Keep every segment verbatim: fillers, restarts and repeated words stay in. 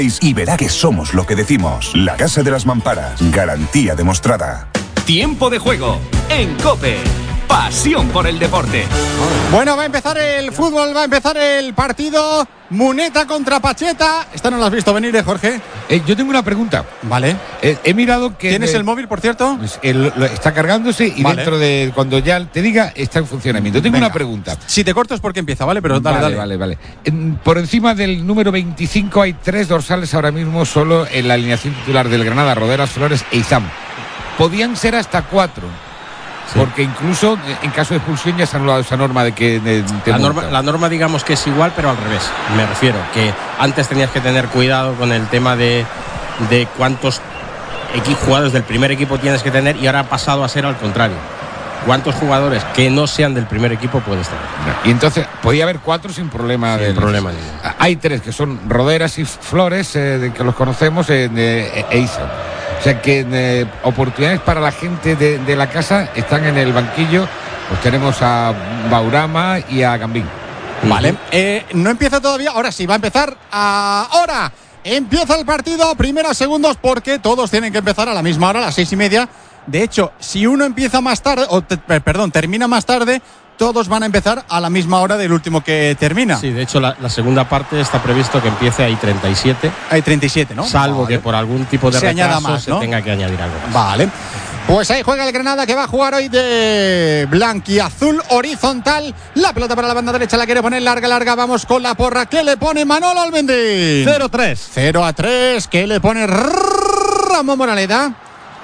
Y verá que somos lo que decimos. La Casa de las Mamparas. Garantía demostrada. Tiempo de juego en COPE. Pasión por el deporte. Bueno, va a empezar el fútbol, va a empezar el partido. Muneta contra Pacheta. Esta no la has visto venir, ¿eh, Jorge? Eh, yo tengo una pregunta. Vale. Eh, he mirado que... ¿Tienes de, el móvil, por cierto? Pues el, lo, está cargándose y vale. Dentro de... Cuando ya te diga, está en funcionamiento. Tengo Venga. una pregunta. Si te corto es porque empieza, ¿vale? Pero dale, vale, dale. Vale, vale. En, por encima del número veinticinco hay tres dorsales ahora mismo solo en la alineación titular del Granada: Roderas, Flores e Izam. Podían ser hasta cuatro. Sí. Porque incluso en caso de expulsión ya se ha anulado esa norma de que de, de la, norma, la norma digamos que es igual, pero al revés. Me refiero que antes tenías que tener cuidado con el tema de, de cuántos jugadores del primer equipo tienes que tener, y ahora ha pasado a ser al contrario. ¿Cuántos jugadores que no sean del primer equipo puedes tener? Y entonces podía haber cuatro sin problema. Sin de problema. Hay tres que son Roderas y Flores, eh, de que los conocemos, eh, de, e Izam. O sea que eh, oportunidades para la gente de, de la casa están en el banquillo. Pues tenemos a Baurama y a Gambín. Vale, eh, no empieza todavía. Ahora sí, va a empezar ahora. Empieza el partido, primeros segundos, porque todos tienen que empezar a la misma hora, a las seis y media. De hecho, si uno empieza más tarde, o te, perdón, termina más tarde, todos van a empezar a la misma hora del último que termina. Sí, de hecho la, la segunda parte está previsto que empiece ahí treinta y siete. Hay treinta y siete, ¿no? Salvo vale. que por algún tipo de se retraso más, se ¿no? tenga que añadir algo más. Vale. Pues ahí juega el Granada, que va a jugar hoy de blanquiazul horizontal. La pelota para la banda derecha, la quiere poner larga, larga. Vamos con la porra. ¿Qué le pone Manolo Almendín? cero tres. cero a tres. ¿Qué le pone Ramón Moraleda?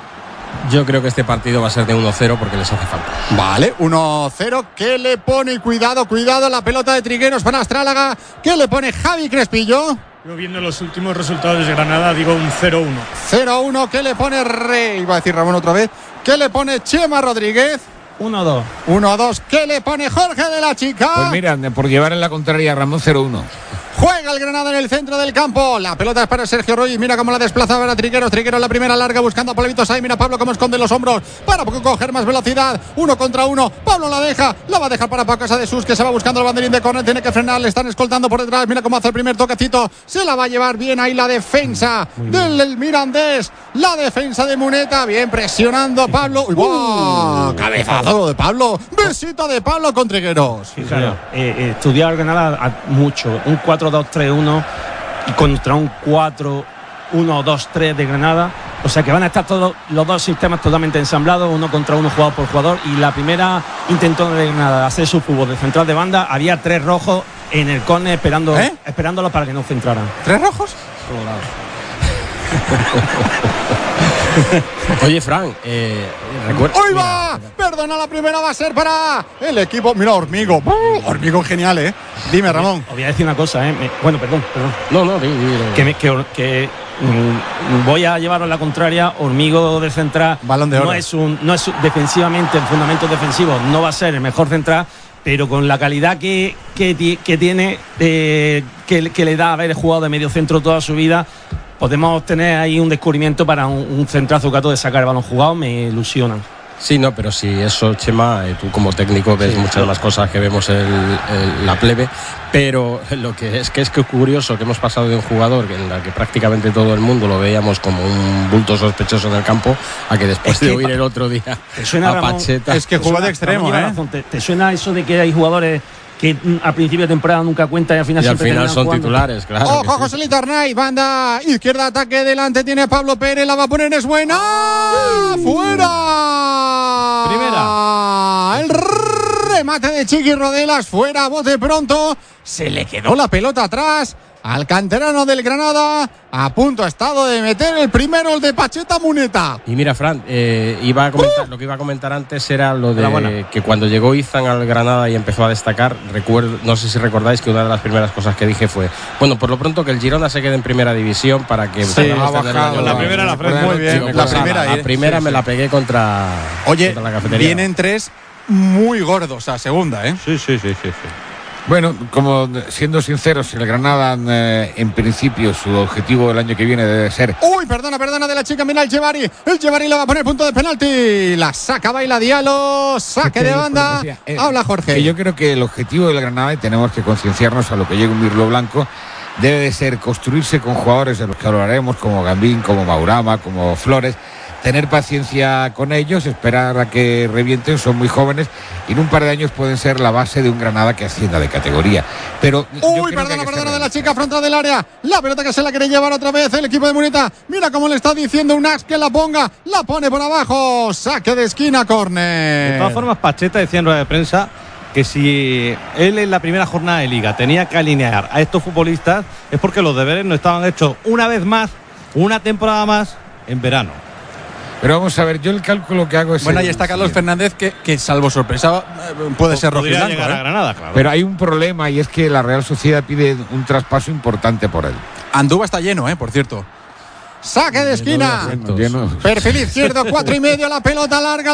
Yo creo que este partido va a ser de uno cero porque les hace falta. Vale, uno cero. ¿Qué le pone? Cuidado, cuidado. La pelota de Trigueros para Astrálaga. ¿Qué le pone Javi Crespillo? Yo viendo los últimos resultados de Granada digo un cero uno. cero uno. ¿Qué le pone Rey? Iba a decir Ramón otra vez. ¿Qué le pone Chema Rodríguez? uno dos. uno dos. ¿Qué le pone Jorge de la Chica? Pues mira, por llevar en la contraria a Ramón, cero uno. Juega el Granada en el centro del campo. La pelota es para Sergio Ruiz. Mira cómo la desplaza para Trigueros. Trigueros la primera larga buscando a Pablo Sai. Mira Pablo cómo esconde los hombros para coger más velocidad. Uno contra uno. Pablo la deja. La va a dejar para Pau Casadesús, que se va buscando el banderín de córner. Tiene que frenar. Le están escoltando por detrás. Mira cómo hace el primer toquecito. Se la va a llevar bien ahí la defensa del Mirandés. La defensa de Muneta. Bien presionando a Pablo. Uy, ¡wow! Cabezazo de Pablo. Besita de Pablo con Trigueros. Sí, claro. eh, eh, estudiar Granada mucho. Un cuatro dos tres uno y contra un cuatro uno dos tres de Granada. O sea que van a estar todos los dos sistemas totalmente ensamblados, uno contra uno, jugador por jugador. Y la primera intentó de Granada hacer su fútbol de central de banda. Había tres rojos en el córner esperando, ¿Eh? esperándolos para que no centraran. ¿Tres rojos? Oye, Fran, eh, recuerda. ¡Hoy va! Perdona, la primera va a ser para el equipo. Mira, Hormigo. Uh, Hormigo genial, ¿eh? Dime, Ramón. Os voy a decir una cosa, ¿eh? Me, bueno, perdón, perdón. No, no, di, di, di. Que, me, que, que mm, voy a llevar a la contraria. Hormigo de central. Balón de oro. No es un, no es defensivamente, en fundamentos defensivos, no va a ser el mejor central, pero con la calidad que, que, que tiene, eh, que, que le da haber jugado de medio centro toda su vida, podemos tener ahí un descubrimiento para un, un central Zucato de sacar el balón jugado. Me ilusionan. Sí, no, pero si eso, Chema, eh, tú como técnico ves sí, muchas sí. de las cosas que vemos en la plebe, pero lo que es que es que es curioso que hemos pasado de un jugador en el que prácticamente todo el mundo lo veíamos como un bulto sospechoso en el campo, a que después es que de oír el otro día te suena, a Ramón, Pacheta. Es que juega de extremo, ¿eh? ¿Te, ¿Te suena eso de que hay jugadores que a principio de temporada nunca cuentan y al final, y al final son jugando? titulares, claro. Ojo, sí. José Lito Arnaiz, banda izquierda, ataque delante, tiene Pablo Pérez, la va a poner, es buena. ¡Uh! ¡Fuera! Primera. El remate de Chiqui Rodelas, fuera, bote pronto. Se le quedó la pelota atrás al canterano del Granada. A punto ha estado de meter el primero, el de Pacheta Muneta. Y mira, Fran, eh, iba a comentar, uh. lo que iba a comentar antes era lo de que cuando llegó Izan al Granada y empezó a destacar, recuerdo, no sé si recordáis que una de las primeras cosas que dije fue, bueno, por lo pronto que el Girona se quede en primera división para que sí, ha bajado, la primera la frente muy bien, digo, la, pues, primera, la, la primera sí, me sí. la pegué contra, Oye, contra la cafetería. Vienen tres muy gordos a segunda, ¿eh? Sí, sí, sí, sí, sí. Bueno, como siendo sinceros, el Granada eh, en principio su objetivo el año que viene debe ser. Uy, perdona, perdona de la chica, mira el Chevari. El Chevari le va a poner punto de penalti. La saca, baila Diallo, saque de banda. Eh, Habla Jorge. Que yo creo que el objetivo del Granada, y tenemos que concienciarnos a lo que llega un mirlo blanco, debe de ser construirse con jugadores de los que hablaremos, como Gambín, como Maurama, como Flores. Tener paciencia con ellos, esperar a que revienten, son muy jóvenes y en un par de años pueden ser la base de un Granada que ascienda de categoría. Pero uy, perdona, perdona de la chica frontal del área. La pelota que se la quiere llevar otra vez el equipo de Munita. Mira cómo le está diciendo un Ax que la ponga, la pone por abajo. Saque de esquina, córner. De todas formas, Pacheta decía en rueda de prensa que si él en la primera jornada de Liga tenía que alinear a estos futbolistas es porque los deberes no estaban hechos una vez más, una temporada más en verano. Pero vamos a ver, yo el cálculo que hago es... Bueno, el, ahí está Carlos sí, Fernández, que, que salvo sorpresa puede ser rojo y blanco, llegar ¿eh? a Granada, claro. Pero hay un problema y es que la Real Sociedad pide un traspaso importante por él. Andúba está lleno, ¿eh? Por cierto. Saque de esquina. Lleno. Perfil izquierdo, cuatro y medio. La pelota larga,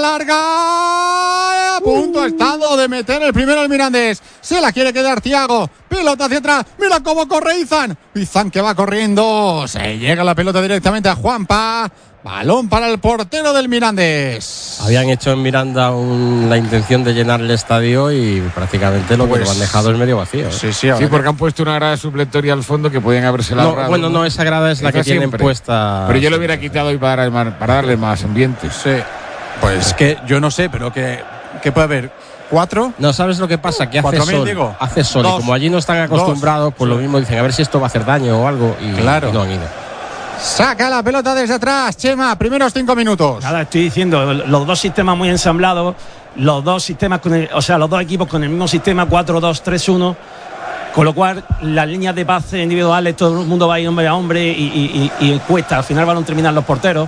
larga. A punto ha estado de meter el primero el Mirandés. Se la quiere quedar Thiago. Pelota hacia atrás. Mira cómo corre Izan. Izan que va corriendo. Se llega la pelota directamente a Juanpa. Balón para el portero del Mirandés. Habían hecho en Miranda un, la intención de llenar el estadio y prácticamente lo Pues, que lo han dejado es medio vacío. ¿eh? Sí, sí, Sí, porque han puesto una grada supletoria al fondo que podían haberse No, ahorrado. bueno, no, esa grada es la Esa que tienen siempre. puesta. Pero yo lo hubiera quitado hoy para, para darle más ambiente. Sí. Pues que yo no sé, pero que, que puede haber cuatro. No, ¿sabes lo que pasa? Que hace ¿Cuatro mil, sol. digo? Hace sol. Dos. Y como allí no están acostumbrados, pues lo mismo dicen, a ver si esto va a hacer daño o algo. Y, Claro. y no han ido. Saca la pelota desde atrás, Chema. Primeros cinco minutos. Nada, estoy diciendo, los dos sistemas muy ensamblados, los dos sistemas, con el, o sea, los dos equipos con el mismo sistema, cuatro dos tres uno, con lo cual las líneas de pase individuales, todo el mundo va a ir hombre a hombre y, y, y, y cuesta, al final van a terminar los porteros,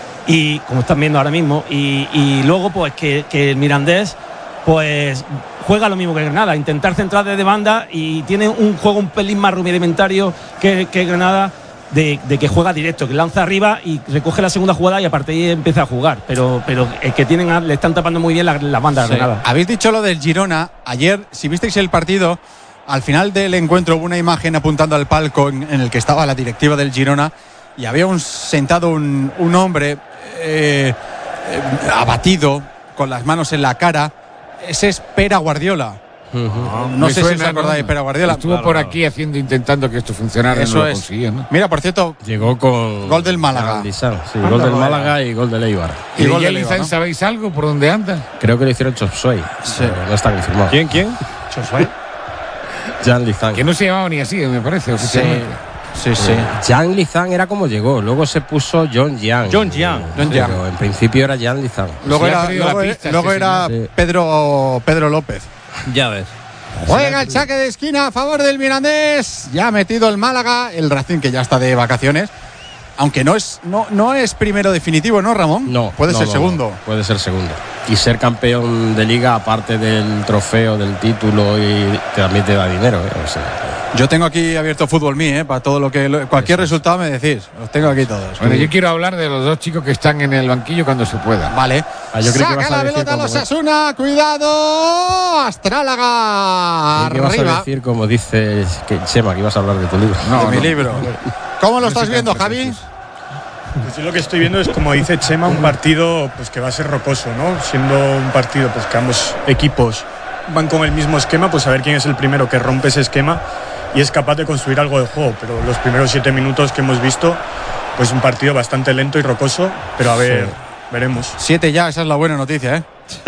y como están viendo ahora mismo, y, y luego pues que, que el Mirandés pues juega lo mismo que Granada, intentar centrar desde banda y tiene un juego un pelín más rudimentario que, que Granada. De, de que juega directo, que lanza arriba y recoge la segunda jugada y a partir de ahí empieza a jugar. Pero, pero es que tienen a, le están tapando muy bien las la bandas de Granada. Habéis dicho lo del Girona. Ayer, si visteis el partido, al final del encuentro hubo una imagen apuntando al palco en, en el que estaba la directiva del Girona y había un sentado un, un hombre eh, eh, abatido, con las manos en la cara. Ese es Pere Guardiola. Uh-huh. No Me sé suena, si os acordáis de Pere Guardiola. Estuvo Claro, por claro. aquí haciendo, intentando que esto funcionara. Eso no lo es. consiguió, ¿no? Mira, por cierto, Llegó con Gol del Málaga. Lisán, sí, gol del Málaga y gol del Eibar. ¿Y Y de gol de Yelizan Leiva, ¿no? sabéis algo por dónde anda? Creo que lo hicieron Chopsuey. Sí. Pero no está confirmado. ¿Quién, quién? Jan Lizán. Que no se llamaba ni así, me parece, oficialmente. sí, sí. Jan Lizán era como llegó, luego se puso John Yang. John Yang. John Pero Yang. en principio era Jan Lizán. Luego Se le ha era, perdido la luego, pista, luego este era señor. Sí. Pedro, Pedro López. Ya ves. Juega el saque de esquina a favor del Mirandés. Ya ha metido el Málaga, el Racing que ya está de vacaciones. Aunque no es, no, no es primero definitivo, ¿no, Ramón? No. Puede no, ser no, segundo. no. Puede ser segundo. Y ser campeón de liga, aparte del trofeo, del título, y también te da dinero. ¿eh? O sea, Yo tengo aquí abierto Fútbol Me, ¿eh? Para todo lo que. lo- cualquier resultado me decís. Los tengo aquí todos. Bueno, yo quiero hablar de los dos chicos que están en el banquillo cuando se pueda. Vale. ah, yo creo que Saca vas a la decir pelota a como, los Asuna. Cuidado. Astrálaga. creí que vas a Arriba. decir como dice que, Chema, que ibas a hablar de tu libro. No, de mi no. libro. ¿Cómo lo estás viendo, Javi? Pues yo lo que estoy viendo es, como dice Chema, un partido pues que va a ser rocoso, ¿no? Siendo un partido pues que ambos equipos van con el mismo esquema, pues a ver quién es el primero que rompe ese esquema y es capaz de construir algo de juego. Pero los primeros siete minutos que hemos visto, pues un partido bastante lento y rocoso, pero a ver, veremos. Siete ya, esa es la buena noticia, ¿eh?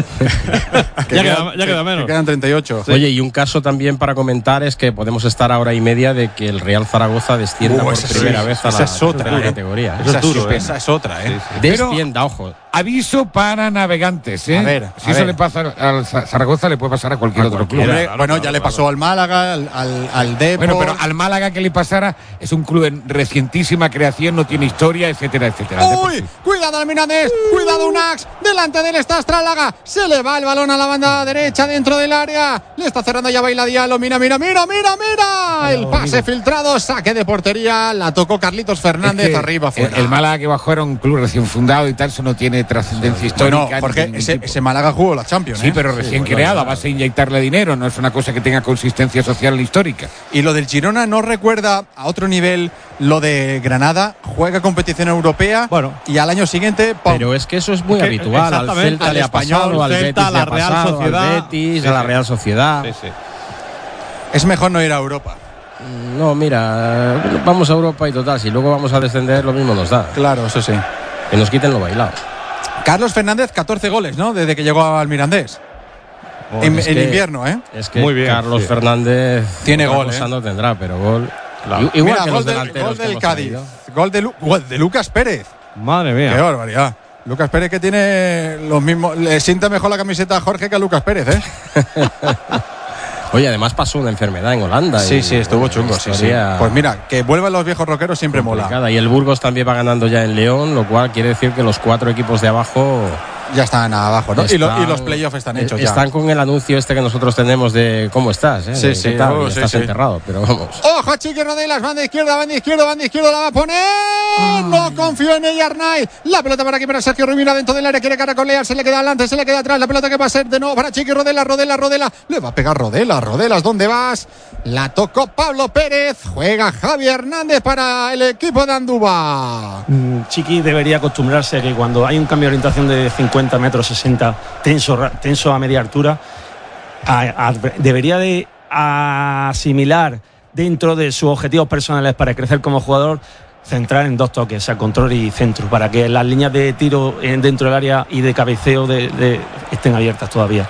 Que Ya quedan- queda- ya queda que- menos. que quedan treinta y ocho. Oye, y un caso también para comentar es que podemos estar a hora y media de que el Real Zaragoza descienda Uh, por esa primera sí, vez a esa la es otra, tercera ¿eh? categoría. Esa, es duro, es, ¿eh? esa es otra, ¿eh? Descienda, ojo. Aviso para navegantes, ¿eh? A ver, si a eso ver. le pasa al Za- Zaragoza, le puede pasar a cualquier A otro cualquiera. club. Hombre, claro, bueno, claro, ya le claro. pasó al Málaga, al, al, al Depor. Bueno, pero al Málaga que le pasara es un club en recientísima creación, no tiene historia, etcétera, etcétera. Al Uy, Deportivo. cuidado al Mirandés, cuidado Unax, delante de él está Astrálaga, se le va el balón a la banda derecha dentro del área, le está cerrando ya Baila Diallo, mira, mira, mira, mira, mira, el pase filtrado, saque de portería, la tocó Carlitos Fernández, Es que arriba, el, fuera. el Málaga que bajó era un club recién fundado y tal, eso no tiene trascendencia histórica. Bueno, ni porque ningún ese, tipo. ese Málaga jugó la Champions, Sí, ¿eh? pero recién bueno, creado, a claro. base de inyectarle dinero, no es una cosa que tenga consistencia social ni histórica. Y lo del Girona no recuerda a otro nivel lo de Granada, juega competición europea Bueno. y al año siguiente ¡pum! Pero es que eso es muy Es que, habitual. Al exactamente, Celta al le ha Español, pasado, al Celta, Betis a le la ha Real pasado, Sociedad. al Betis, Sí, a la sí. Real Sociedad. Sí, sí. es mejor no ir a Europa. No, mira, vamos a Europa y total, si luego vamos a descender, lo mismo nos da. Claro, eso sí. Que nos quiten lo bailado. Carlos Fernández, catorce goles, ¿no? Desde que llegó al Mirandés. Oh, en es en que, invierno, ¿eh? Es que Muy bien, Carlos sí. Fernández tiene otra gol, cosa ¿eh? no tendrá, pero gol. Claro. Igual Mira, que gol los del, delanteros gol que del hemos Cádiz. traído. Gol de, Lu- gol de Lucas Pérez. Madre mía. Qué barbaridad. Lucas Pérez que tiene los mismos. Le sienta mejor la camiseta a Jorge que a Lucas Pérez, ¿eh? Oye, además pasó una enfermedad en Holanda. Sí, y, sí, estuvo una chungo. Sí, sí. historia Pues mira, que vuelvan los viejos rockeros siempre mola. complicada. Y el Burgos también va ganando ya en León, lo cual quiere decir que los cuatro equipos de abajo Ya están abajo, ¿no? están, y, lo- y los playoffs están hechos ya. Están con el anuncio este que nosotros tenemos de cómo estás, ¿eh? Sí, ¿Qué sí, tal? oh, Y sí, estás sí. enterrado, pero vamos. Ojo, Chiqui Rodelas, banda izquierda, banda izquierda, banda izquierda, la va a poner. No confío en ella, Arnaiz. La pelota para aquí, para Sergio Rubira dentro del área, quiere caracolear, se le queda adelante, se le queda atrás. La pelota que va a ser de nuevo para Chiqui Rodelas, Rodelas, Rodelas. Le va a pegar Rodelas, Rodelas, ¿dónde vas? La tocó Pablo Pérez, juega Javi Hernández para el equipo de Andúba. Mm, Chiqui debería acostumbrarse a que cuando hay un cambio de orientación de cincuenta metros, sesenta, tenso, ra- tenso a media altura, a- a- debería de asimilar dentro de sus objetivos personales para crecer como jugador, centrar en dos toques, o sea, control y centro, para que las líneas de tiro en- dentro del área y de cabeceo de, de- estén abiertas todavía.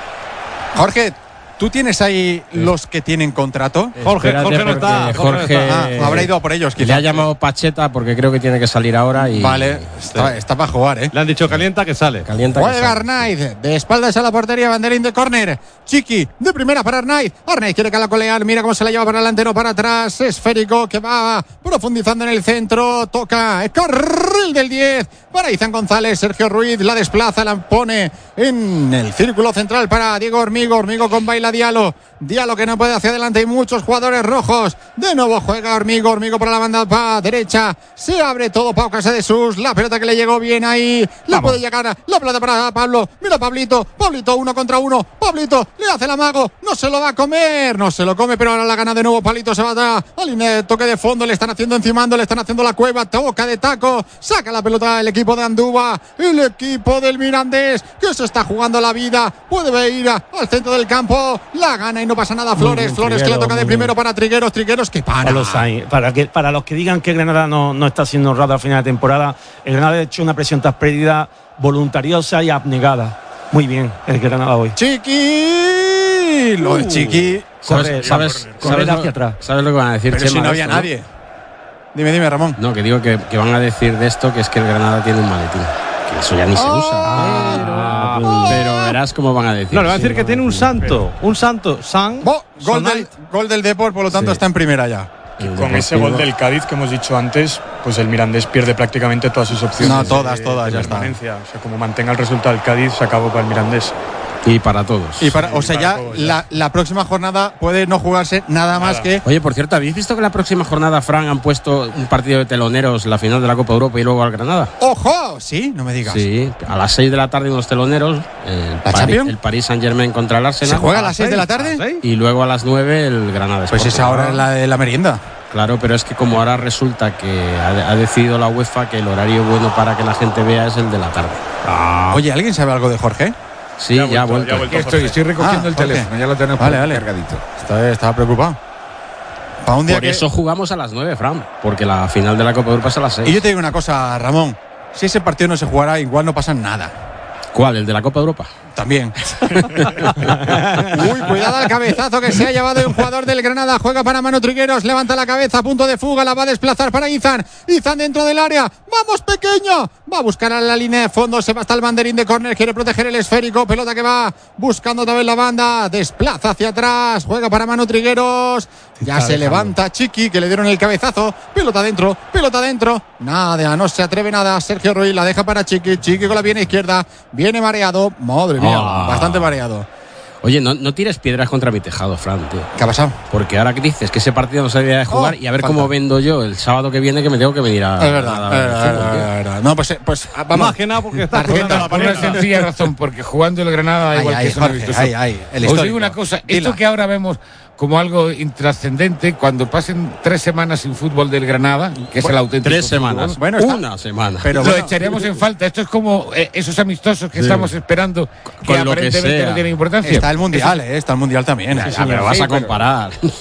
Jorge, ¿tú tienes ahí los que tienen contrato? Jorge, Espérate, Jorge no porque está. Jorge, Jorge, no está. Ah, habrá ido a por ellos, Le quizá. ha llamado Pacheta porque creo que tiene que salir ahora y Vale, está, está para jugar, ¿eh? Le han dicho calienta que sale. calienta. que Juega sale. Arnaiz, de espaldas a la portería, banderín de córner. Chiqui, de primera para Arnaiz. Arnaiz quiere calacolear, mira cómo se la lleva para adelante, no para atrás. Esférico que va profundizando en el centro. Toca el carril del diez para Izan González. Sergio Ruiz la desplaza, la pone en el círculo central para Diego Hormigo. Hormigo con Baila Diallo. Diallo que no puede hacia adelante. Hay muchos jugadores rojos. De nuevo juega Hormigo. Hormigo para la banda para derecha. Se abre todo Pau Casa de Sus. La pelota que le llegó bien ahí. La puede llegar. La pelota para Pablo. Mira Pablito. Pablito uno contra uno. Pablito le hace el amago. No se lo va a comer. No se lo come, pero ahora la gana de nuevo. Palito se va a, a línea de toque de fondo. Le están haciendo encimando. Le están haciendo la cueva. Toca de taco. Saca la pelota el equipo de Andúba. El equipo del Mirandés que se está jugando la vida. Puede ir a- al centro del campo. La gana y no pasa nada. Flores. bien, Flores que le Trigueros, toca de muy primero bien. para Trigueros. Trigueros que para. Pablo Sainz, para, que, para los que digan que Granada no, no está siendo honrado al final de temporada, el Granada ha hecho una presión tras pérdida voluntariosa y abnegada. Muy bien el Granada hoy. Chiqui. Lo de Chiqui. Correr, ¿Sabes, sabes, correr sabes hacia lo, atrás. ¿Sabes lo que van a decir, Pero Chema, si no de había esto, nadie. Dime, dime, Ramón. No, que digo que, que van a decir de esto que es que el Granada tiene un maletín. Que eso ya ni se usa. Ah, pero, pero verás cómo van a decir. No, le va a Sí, decir que van tiene un decir. santo. Un santo. San. Bo, gol, del, Sonait. gol del Depor, por lo tanto Sí. está en primera ya. El Con ese Deportivo- gol del Cádiz que hemos dicho antes, pues el Mirandés pierde prácticamente todas sus opciones. No, de- todas, todas, de ya está. permanencia. O sea, como mantenga el resultado del Cádiz, se acabó para el Mirandés. Y para todos. Y para, o sea, para ya todos, ya. la, la próxima jornada puede no jugarse nada más Nada. que. Oye, por cierto, ¿habéis visto que la próxima jornada, Fran, han puesto un partido de teloneros, la final de la Copa Europa y luego al Granada? ¡Ojo! Sí, no me digas. Sí, a las seis de la tarde unos teloneros, el, ¿La Pari- Champions? el Paris Saint Germain contra el Arsenal. ¿Se juega a las las seis de la seis, tarde? a las seis. Y luego a las nueve el Granada Pues Sporting. es ahora la de la merienda. Claro, pero es que como ahora resulta que ha, ha decidido la UEFA que el horario bueno para que la gente vea es el de la tarde. Oye, ¿alguien sabe algo de Jorge? Sí, Ya ya, ha ha vuelto, vuelto. ya ha vuelto. Aquí estoy, estoy recogiendo Ah, el Jorge. teléfono, ya lo tenemos Vale, vale. cargadito. Estaba, estaba preocupado. Para un día Por que- eso jugamos a las nueve, Fran, porque la final de la Copa Europa es a las seis. Y yo te digo una cosa, Ramón. Si ese partido no se jugará, igual no pasa nada. ¿Cuál? ¿El de la Copa Europa? También. Uy, cuidado al cabezazo que se ha llevado un jugador del Granada. Juega para Manu Trigueros. Levanta la cabeza a punto de fuga. La va a desplazar para Izan. Izan dentro del área. ¡Vamos, pequeño! Va a buscar a la línea de fondo. Se va hasta el banderín de córner. Quiere proteger el esférico. Pelota que va buscando otra vez la banda. Desplaza hacia atrás. Juega para Manu Trigueros. Ya se levanta Chiqui, que le dieron el cabezazo. Pelota dentro. Pelota dentro. Nada, no se atreve nada. Sergio Ruiz la deja para Chiqui. Chiqui con la viene izquierda. Viene mareado. Madre mía, Ah. bastante mareado. Oye, no, no tires piedras contra mi tejado, Fran, tío. ¿Qué ha pasado? Porque ahora que dices que ese partido no se debía de jugar Oh, y a ver falta. cómo vendo yo el sábado que viene que me tengo que venir a... Es verdad, a- a- es verdad, a- es verdad, es verdad. No, pues, eh, pues ah, vamos. Más que nada porque está Tarjeta cruzando la Por una pared. sencilla razón, porque jugando el Granada da Ay, igual ay, que eso no Jorge, vistoso. ay, ay, el Os histórico. digo una cosa, Dila. esto que ahora vemos como algo intrascendente, cuando pasen tres semanas sin fútbol del Granada, que es el auténtico Tres fútbol, semanas. Bueno, está- Una semana. Pero lo bueno, echaríamos en falta. Esto es como eh, esos amistosos que Sí. estamos esperando, que Con lo que aparentemente sea. no tienen importancia. está el mundial, eh, está el mundial también. Ya, pero vas sí, a pero- comparar.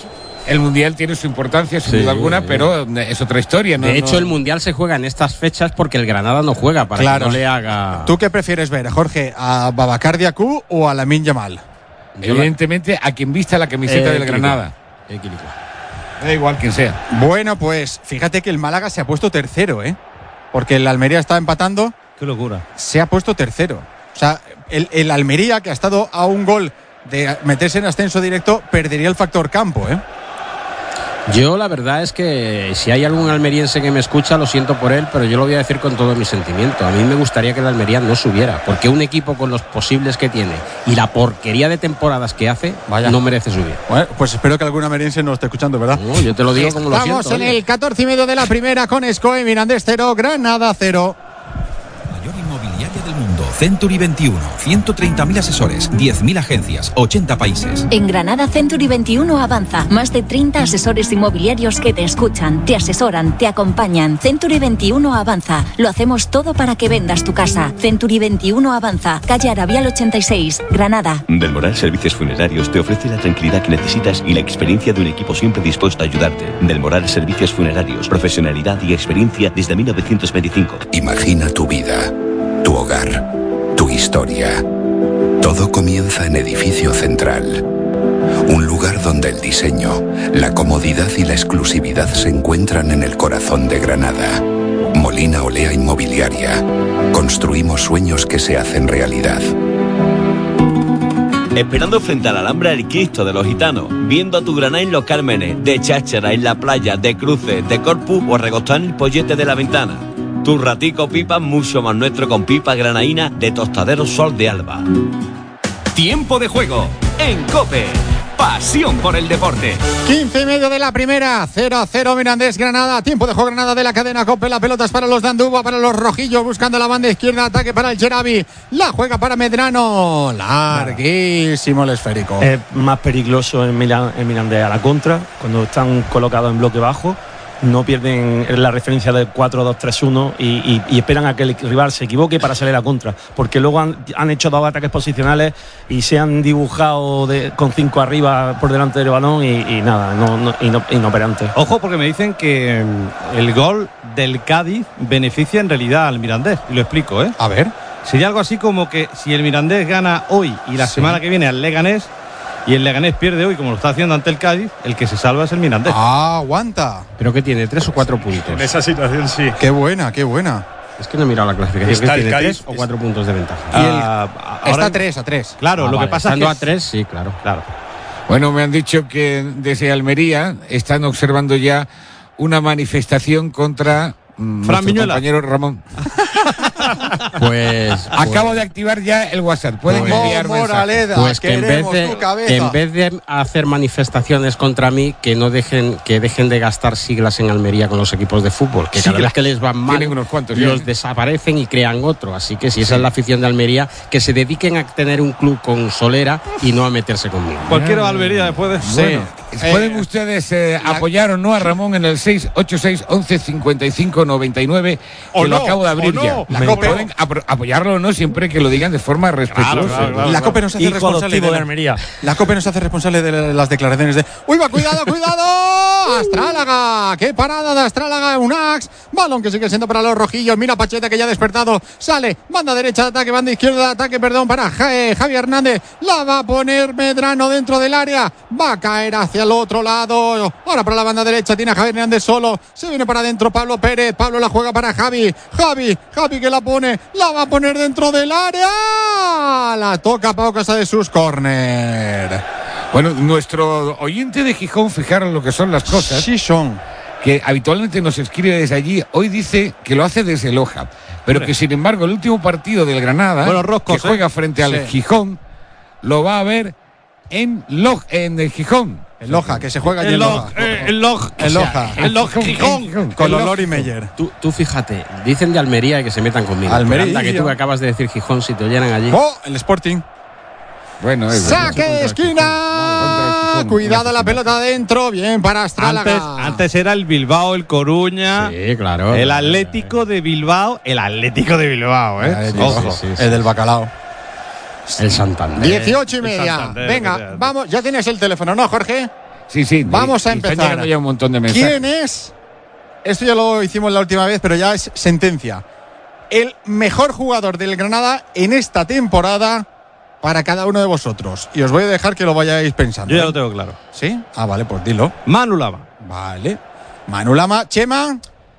el Mundial tiene su importancia, sin Sí, duda alguna, sí. pero es otra historia. ¿no? De hecho, no... el Mundial se juega en estas fechas porque el Granada no juega, para Claro. que no le haga... ¿Tú qué prefieres ver, Jorge? ¿A Babacar Diacú o a Lamine Yamal? Evidentemente, a quien vista la camiseta Eh, del Quilicuá. Granada. Eh, Quilicuá. Da igual quien sea. Bueno, pues fíjate que el Málaga se ha puesto tercero, ¿eh? Porque el Almería está empatando, Qué locura. se ha puesto tercero. O sea, el, el Almería, que ha estado a un gol de meterse en ascenso directo, perdería el factor campo, ¿eh? Yo la verdad es que si hay algún almeriense que me escucha, lo siento por él, pero yo lo voy a decir con todo mi sentimiento. A mí me gustaría que el Almería no subiera, porque un equipo con los posibles que tiene y la porquería de temporadas que hace, Vaya. no merece subir. Bueno, pues espero que algún almeriense nos esté escuchando, ¿verdad? No, yo te lo digo como lo siento. Estamos en oye. el catorce y medio de la primera con Escoe, Mirandés cero, Granada cero. Mayor inmobiliaria del mundo, Century veintiuno, ciento treinta mil asesores, diez mil agencias, ochenta países. En Granada, Century veintiuno avanza. Más de treinta asesores inmobiliarios que te escuchan, te asesoran, te acompañan. Century veintiuno avanza. Lo hacemos todo para que vendas tu casa. Century veintiuno avanza. Calle Arabial ochenta y seis, Granada. Del Moral Servicios Funerarios te ofrece la tranquilidad que necesitas y la experiencia de un equipo siempre dispuesto a ayudarte. Del Moral Servicios Funerarios, profesionalidad y experiencia desde mil novecientos veinticinco. Imagina tu vida, tu hogar, tu historia. Todo comienza en Edificio Central. Un lugar donde el diseño, la comodidad y la exclusividad se encuentran en el corazón de Granada. Molina Olea Inmobiliaria. Construimos sueños que se hacen realidad. Esperando frente a la Alhambra el Cristo de los Gitanos, viendo a tu Granada en Los Cármenes, de cháchara en la playa, de cruces, de Corpus o recostar en el pollete de la ventana. Tu ratico pipa mucho más nuestro con pipa granaína de Tostadero Sol de Alba. Tiempo de juego en COPE. Pasión por el deporte. quince y medio de la primera, cero a cero Mirandés Granada. Tiempo de juego Granada de la cadena COPE. La pelota es para los de Andúba, para los rojillos, buscando la banda izquierda. Ataque para el Gerabi. La juega para Medrano. Larguísimo el esférico. Es más peligroso en, Milan, en Mirandés a la contra, cuando están colocados en bloque bajo. No pierden la referencia del cuatro dos tres uno y, y, y esperan a que el rival se equivoque para salir a la contra, porque luego han, han hecho dos ataques posicionales y se han dibujado de, con cinco arriba por delante del balón y, y nada, no, no, ino, inoperante. Ojo, porque me dicen que mm, el gol del Cádiz beneficia en realidad al Mirandés, y lo explico, ¿eh? A ver. Sería algo así como que si el Mirandés gana hoy y la Sí. semana que viene al Leganés, y el Leganés pierde hoy como lo está haciendo ante el Cádiz, el que se salva es el Mirandés. Ah, aguanta. Pero que tiene tres o cuatro puntos. En esa situación sí. Qué buena, qué buena. Es que no he mirado la clasificación. Está que el tiene Cádiz, tres o es- cuatro puntos de ventaja. Y el- Ah, Está ahora- a tres, a tres. Claro, Ah, lo vale. que pasa es Estando que a tres, sí, claro. claro. Bueno, me han dicho que desde Almería están observando ya una manifestación contra mm, Fran nuestro Viñuela. compañero Ramón. Pues, Acabo de activar ya el WhatsApp. Pueden Pues, enviar mensajes. Moraleda, pues que en vez, queremos de, tu cabeza. que en vez de hacer manifestaciones contra mí, que no dejen que dejen de gastar siglas en Almería con los equipos de fútbol, que cada Siglas. vez que les van mal Tienen unos cuantos ya, los ¿eh? desaparecen y crean otro. Así que si esa es la afición de Almería, que se dediquen a tener un club con solera y no a meterse conmigo. Cualquiera va a Almería después de Sí. Bueno, pueden ustedes eh, apoyar o no a Ramón en el seis ocho seis once cincuenta y cinco noventa y nueve, que O lo no, acabo de abrir o ya. no. La Me- Cope- pueden apro- apoyarlo o no siempre que lo digan de forma respetuosa. La COPE nos hace Hijo responsable adoptivo de la- Almería. La COPE nos hace responsable de las declaraciones de ¡Uy, va, cuidado, cuidado! ¡Astrálaga! ¡Qué parada de Astrálaga! Un ax. Balón que sigue siendo para los rojillos. Mira Pacheta que ya ha despertado. Sale. Banda derecha de ataque, banda izquierda de ataque, perdón, para Ja- eh, Javi Hernández. La va a poner Medrano dentro del área. Va a caer hacia el otro lado. Ahora para la banda derecha tiene a Javi Hernández solo. Se viene para adentro Pablo Pérez. Pablo la juega para Javi. Javi, Javi que la pone. La va a poner dentro del área. La toca Pau Casa de sus córner. Bueno, nuestro oyente de Gijón, fijaros lo que son las cosas, Sí son. que habitualmente nos escribe desde allí, hoy dice que lo hace desde Loja, pero que sin embargo el último partido del Granada, Bueno, roscos, que ¿eh? juega frente al Sí. Gijón, lo va a ver en Loj, en el Gijón. El Loja, que se juega allí El en log, Loja. eh, el log, El Loja. el log Gijón, Gijón. Gijón. Con El los Loj. Lori Meyer. Tú, tú fíjate, dicen de Almería y que se metan conmigo. Almería. Pero anda, que tú que acabas de decir Gijón, si te oyeran allí. ¡Oh! El Sporting. Bueno, es verdad. Saque de esquina. Cuidado la pelota adentro. Bien para Astrálaga. Antes, antes era el Bilbao, el Coruña, Sí, claro. el Atlético de Bilbao, el Atlético de Bilbao, ¿eh? El, Ojo. sí, sí. el del bacalao. El Santander. dieciocho y media. Santander, Venga, Santander. vamos. Ya tienes el teléfono, ¿no, Jorge? Sí, sí. Vamos a y están empezar. llegando ya un montón de mensajes. ¿Quién es? Esto ya lo hicimos la última vez, pero ya es sentencia. El mejor jugador del Granada en esta temporada para cada uno de vosotros. Y os voy a dejar que lo vayáis pensando. Yo ya ¿eh? lo tengo claro. ¿Sí? Ah, vale, pues dilo. Manu Lama. Vale. Manu Lama. Chema.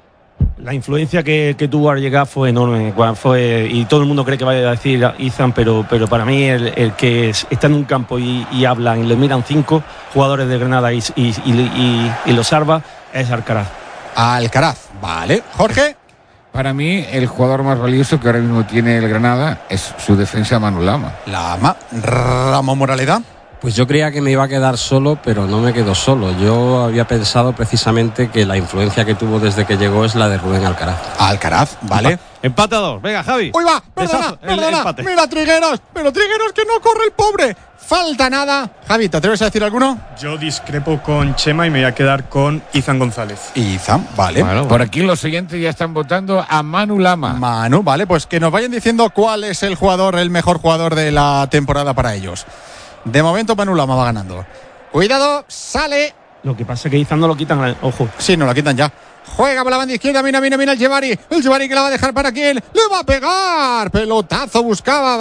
La influencia que, que tuvo al llegar fue enorme. Fue, y todo el mundo cree que vaya a decir Izan, pero, pero para mí el, el que es, está en un campo y, y hablan y le miran cinco jugadores de Granada y, y, y, y, y lo salva es Alcaraz. Alcaraz. Vale. Jorge. Para mí, el jugador más valioso que ahora mismo tiene el Granada es su defensa Manu Lama. Lama. Ramón Moraleda. Pues yo creía que me iba a quedar solo, pero no me quedo solo. Yo había pensado precisamente que la influencia que tuvo desde que llegó es la de Rubén Alcaraz. Alcaraz, vale. Empate a dos. Venga, Javi. ¡Uy, va! ¡Perdona! Besazo, el ¡Perdona! empate. ¡Mira, Trigueros! ¡Pero Trigueros que no corre el pobre! ¡Falta nada! Javi, ¿te atreves a decir alguno? Yo discrepo con Chema y me voy a quedar con Izan González. Izan, vale. Bueno, por aquí los siguientes ya están votando a Manu Lama. Manu, vale, pues que nos vayan diciendo cuál es el jugador, el mejor jugador de la temporada para ellos. De momento Manu Lama va ganando. Cuidado, sale. Lo que pasa es que Izan no lo quitan, ojo. Sí, no lo quitan ya. Juega por la banda izquierda, mira, mira, mira el Jebari. El Jebari que la va a dejar para quién. Le va a pegar. Pelotazo buscaba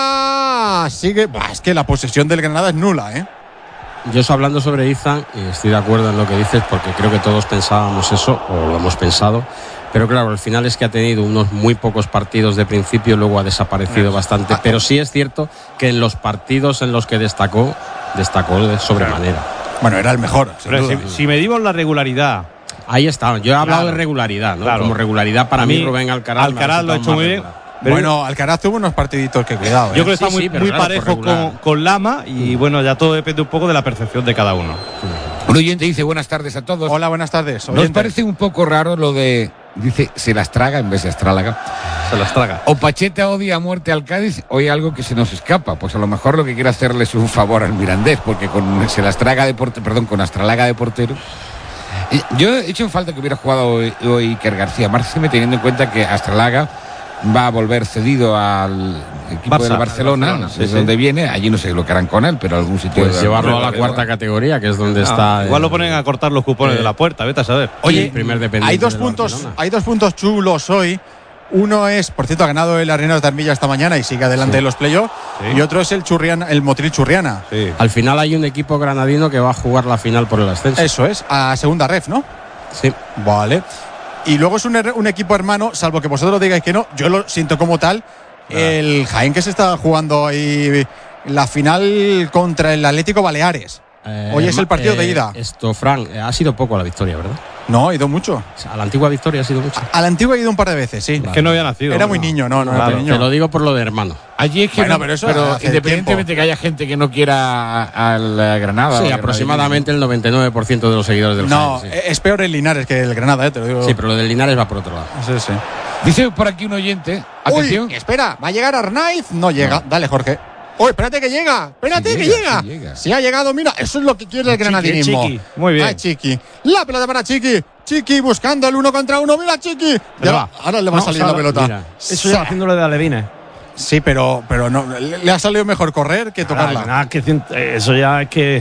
Bauza. Sigue. Bah, es que la posesión del Granada es nula, ¿eh? Yo estoy hablando sobre Izan y estoy de acuerdo en lo que dices porque creo que todos pensábamos eso, o lo hemos pensado. Pero claro, al final es que ha tenido unos muy pocos partidos de principio, luego ha desaparecido bastante. Pero sí es cierto que en los partidos en los que destacó, destacó de sobremanera. Bueno, era el mejor. Pero si, si medimos la regularidad. Ahí está, yo he hablado Claro. de regularidad, ¿no? Claro. Como regularidad para A mí, mí, Rubén Alcaraz. Alcaraz lo ha hecho muy bien. Pero bueno, Alcaraz tuvo unos partiditos que cuidado, ¿eh? Yo creo que está Sí, muy, sí, pero muy claro, parejo fue regular. con, con Lama y bueno, ya todo depende un poco de la percepción de cada uno. Un oyente dice buenas tardes a todos. Hola, buenas tardes. ¿Nos oyente. parece un poco raro lo de, dice, se las traga en vez de astrálaga? Se las traga. O Pacheta odia a muerte al Cádiz o hay algo que se nos escapa. Pues a lo mejor lo que quiere hacerle es un favor al Mirandés, porque con se las traga de portero, perdón, con astralaga de portero. Eh, Yo he hecho en falta que hubiera jugado hoy, hoy Iker García Márquez, teniendo en cuenta que Astralaga va a volver cedido al equipo Barça, del Barcelona, Barcelona, sí, desde sí. donde viene. Allí no sé lo que harán con él, pero algún sitio. Pues de- llevarlo a la de- cuarta categoría, que es donde No, está. igual eh, lo ponen a cortar los cupones eh, de la puerta, vete a saber. Oye, el primer dependiente hay dos del puntos, Barcelona. hay dos puntos chulos hoy. Uno es, por cierto, ha ganado el Arenas de Armilla esta mañana y sigue adelante Sí. de los playoffs. Sí. Y otro es el Churriana, el Motril Churriana. Sí. Al final hay un equipo granadino que va a jugar la final por el ascenso. Eso es, a segunda ref, ¿no? Sí. Vale. Y luego es un, her- un equipo hermano, salvo que vosotros digáis que no, yo lo siento como tal. El Jaén que se está jugando ahí la final contra el Atlético Baleares. Eh, Hoy es el partido eh, de ida. Esto, Fran, eh, ha sido poco la victoria, ¿verdad? No, ha ido mucho. O sea, a la antigua victoria ha sido mucho. A la antigua he ido un par de veces, sí. Es que no había nacido. Era muy niño, no, no era Claro. muy niño. Te lo digo por lo de hermano. Allí es que Bueno, no- pero eso pero hace independientemente tiempo. que haya gente que no quiera a- al eh, Granada. Sí, o al aproximadamente el noventa y nueve por ciento de los seguidores del No, Jaén, sí. es peor el Linares que el Granada, eh, te lo digo. Sí, pero lo del Linares va por otro lado. Sí, sí. Dice por aquí un oyente, atención. Uy, espera, va a llegar Arnaiz. No llega. Dale, Jorge. Uy, espérate que llega. Espérate Sí que llega, llega. sí llega. Si ha llegado, mira, eso es lo que quiere el Chiqui, granadinismo. Chiqui. Muy bien. Ay, Chiqui. La pelota para Chiqui. Chiqui buscando el uno contra uno. Mira, Chiqui. Pero Ya, va. ahora le va a No, salir o sea, la pelota. mira. Eso ya haciéndole de alevines. Sí, pero, pero no, le, le ha salido mejor correr que tocarla. Ah, nada, que cien- eso ya es que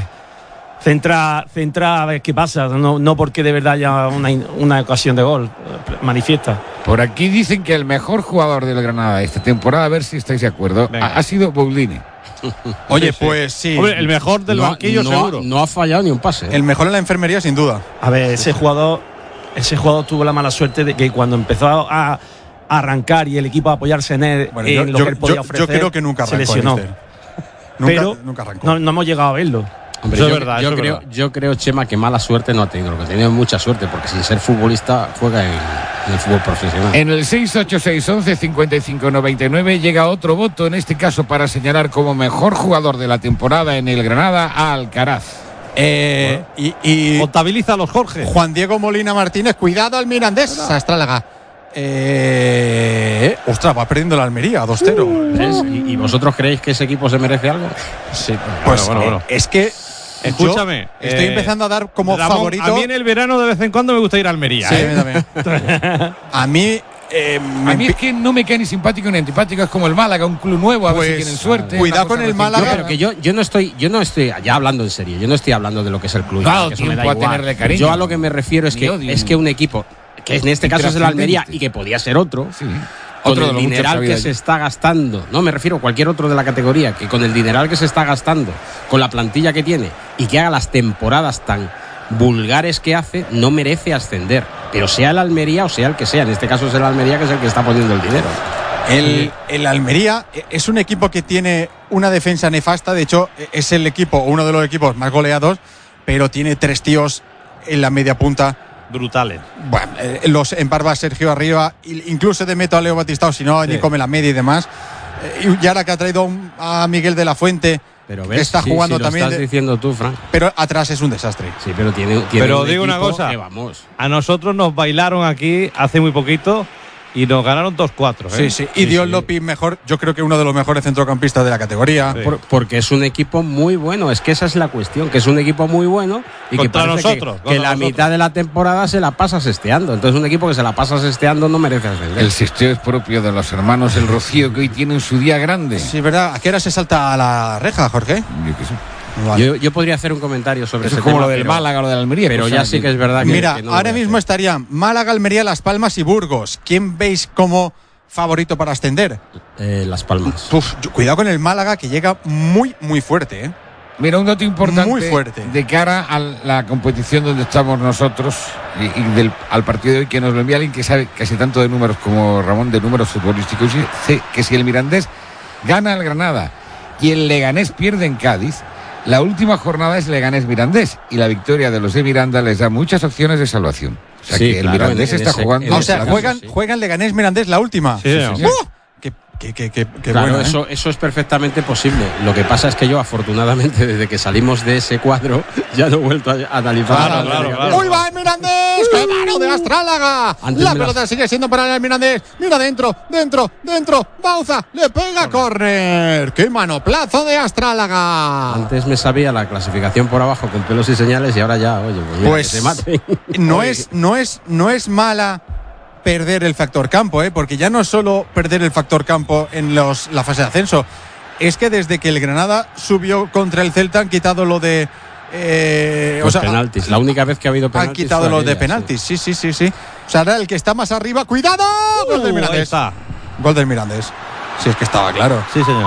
centra, centra a ver qué pasa, no, no porque de verdad haya una, una ocasión de gol, eh, manifiesta. Por aquí dicen que el mejor jugador del Granada esta temporada, a ver si estáis de acuerdo, Venga. ha, ha sido Boudini. Oye, Sí, sí. pues sí. Hombre, el mejor del no, banquillo no seguro. Ha, no ha fallado ni un pase. ¿eh? El mejor en la enfermería, sin duda. A ver, ese jugador, ese jugador tuvo la mala suerte de que cuando empezó a, a arrancar y el equipo a apoyarse en él, Bueno, en yo, lo yo- que él podía yo- ofrecer, yo creo que nunca se arrancó. lesionó. Mister. Nunca, Pero nunca arrancó. no, no hemos llegado a verlo. Hombre, Eso yo, es verdad, yo eso es creo, verdad. yo creo, Chema, que mala suerte no ha tenido. Lo que ha tenido es mucha suerte, porque sin ser futbolista juega en, en el fútbol profesional. En el seis ocho seis once cincuenta y cinco noventa y nueve llega otro voto, en este caso para señalar como mejor jugador de la temporada en el Granada a Alcaraz. Eh, y, y Contabiliza a los Jorge. Juan Diego Molina Martínez, cuidado al Mirandés. Astrálaga. Eh, ostras, va perdiendo la Almería, dos cero. ¿Ves? ¿Y, y vosotros creéis que ese equipo se merece algo? Sí, pues bueno, bueno. eh, es que Escúchame. yo estoy eh, empezando a dar como Ramón, favorito. A mí en el verano de vez en cuando me gusta ir a Almería. Sí, ¿eh? a mí también. A mí Eh, a mí es que no me cae ni simpático ni antipático, es como el Málaga, un club nuevo, a pues, ver si tienen suerte. Cuidado con el Málaga. Yo, pero que yo, yo no estoy, yo no estoy ya hablando en serio, yo no estoy hablando de lo que es el club. Claro, que eso me da tiempo a igual. tenerle cariño. Yo a lo que me refiero es Ni que odio, es que un equipo, que en este caso es el Almería y que podía ser otro, sí. con Otro de el los muchos dineral que que había se allí. está gastando, no me refiero a cualquier otro de la categoría, que con el dineral que se está gastando, con la plantilla que tiene y que haga las temporadas tan vulgares que hace, no merece ascender. Pero sea el Almería o sea el que sea, en este caso es el Almería que es el que está poniendo el dinero. El, el Almería es un equipo que tiene una defensa nefasta, de hecho es el equipo, uno de los equipos más goleados, pero tiene tres tíos en la media punta brutales. Bueno, eh, los emparva Sergio arriba, incluso de meto a Leo Batistao, si no, sí. ni come la media y demás. Eh, y ahora que ha traído a Miguel de la Fuente, pero ves, que está sí, jugando sí, lo también. Estás de, diciendo tú, Frank. Pero atrás es un desastre. Sí, pero tiene. tiene pero un digo una cosa. Que vamos. A nosotros nos bailaron aquí hace muy poquito. Y nos ganaron dos cuatro. ¿eh? Sí, sí. Y sí, Dios sí. López, mejor, yo creo que uno de los mejores centrocampistas de la categoría. Sí. Por, porque es un equipo muy bueno. Es que esa es la cuestión, que es un equipo muy bueno y contra que parece nosotros, que, que la nosotros. mitad de la temporada se la pasa sesteando. Entonces un equipo que se la pasa sesteando no merece ascender. El sesteo es propio de los hermanos El Rocío, que hoy tienen su día grande. Sí, ¿verdad? ¿A qué hora se salta a la reja, Jorge? Yo qué sé. Vale. Yo, yo podría hacer un comentario sobre eso ese es como tema, lo del pero, Málaga o lo del Almería. Pero ya sí que es verdad que. Mira, que no ahora mismo estarían Málaga, Almería, Las Palmas y Burgos. ¿Quién veis como favorito para ascender? Eh, Las Palmas. Uf, cuidado con el Málaga, que llega muy, muy fuerte, ¿eh? Mira, un dato importante muy fuerte. de cara a la competición donde estamos nosotros y, y del, al partido de hoy, que nos lo envía alguien que sabe casi tanto de números como Ramón, de números futbolísticos, y que si el Mirandés gana al Granada y el Leganés pierde en Cádiz, la última jornada es Leganés-Mirandés y la victoria de los de Miranda les da muchas opciones de salvación. O sea sí, que el claro, Mirandés en, en está ese, jugando. O sea, juegan, sí. juegan Leganés-Mirandés la última. Sí, sí, sí. ¡Uh! Qué, qué, qué, qué, qué claro, bueno, ¿eh? eso, eso es perfectamente posible. Lo que pasa es que yo, afortunadamente, desde que salimos de ese cuadro, ya no he vuelto a analizar. Claro, claro, claro. ¡Uy, va el Mirandés! ¡Qué mano de Astrálaga! Antes la me pelota las... sigue siendo para el Mirandés. Mira dentro, dentro, dentro. Bauza le pega córner. ¡Qué manoplazo de Astrálaga! Antes me sabía la clasificación por abajo con pelos y señales y ahora ya, oye, pues, mira, pues que se mate. no es, no es, no es mala perder el factor campo, ¿eh? Porque ya no es solo perder el factor campo en los, la fase de ascenso. Es que desde que el Granada subió contra el Celta han quitado lo de eh, Los o sea, penaltis. La única vez que ha habido penaltis. Han quitado los de penaltis. Sí, sí, sí, sí. O sea, ahora el que está más arriba. ¡Cuidado! Gol del Mirandés. Ahí está. Gol del Mirandés. Si es que estaba claro. Sí, señor.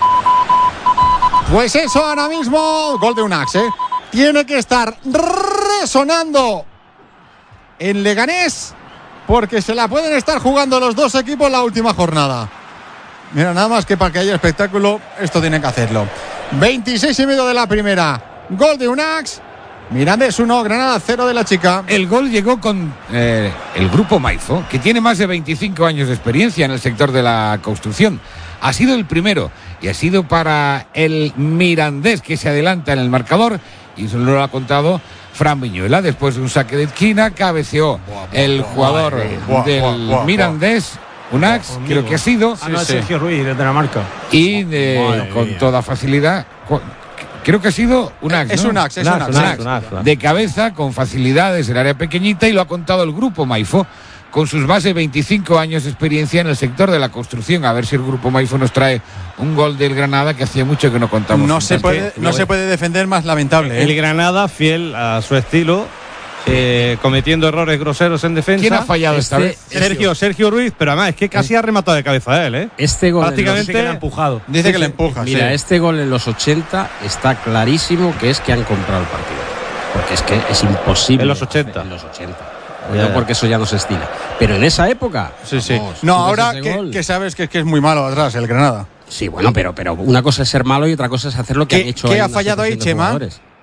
Pues eso ahora mismo. Gol de Unax, ¿eh? Tiene que estar resonando en Leganés, porque se la pueden estar jugando los dos equipos la última jornada. Mira, nada más que para que haya espectáculo, esto tiene que hacerlo. veintiséis y medio de la primera. Gol de Unax. Mirandés uno, Granada cero de la Chica. El gol llegó con eh, el grupo Maizo, que tiene más de veinticinco años de experiencia en el sector de la construcción. Ha sido el primero y ha sido para el Mirandés, que se adelanta en el marcador, y eso lo ha contado Fran Viñuela. Después de un saque de esquina, cabeceó buah, buah, el buah, jugador buah, del buah, buah, Mirandés, Unax, buah, creo que ha sido. Ah, no, sí, Sergio sí. Ruiz, desde la marca. Y de, con mía. toda facilidad, creo que ha sido Unax. Es ¿no? Unax, es Unax, Unax, Unax, Unax, Unax. De cabeza, con facilidad desde el área pequeñita, y lo ha contado el grupo Maifo, con sus más de veinticinco años de experiencia en el sector de la construcción. A ver si el grupo Maifo nos trae un gol del Granada, que hacía mucho que no contamos. No, se puede, no se puede defender más lamentable. ¿eh? El Granada, fiel a su estilo, eh, cometiendo errores groseros en defensa. ¿Quién ha fallado este, esta vez? Sergio, Sergio Ruiz, pero además es que casi ha rematado de cabeza a él, ¿eh? Este gol prácticamente que le ha empujado. Dice sí, que le empuja. Mira, sí. este gol en los ochenta está clarísimo que es que han comprado el partido. Porque es que es imposible. En los ochenta. En los ochenta. No, porque eso ya no se estila. Pero en esa época. Sí, sí. Vamos, no, ahora que, que sabes que, que es muy malo atrás el Granada. Sí, bueno, pero, pero una cosa es ser malo y otra cosa es hacer lo que han hecho. ¿Qué ha fallado ahí, Chema?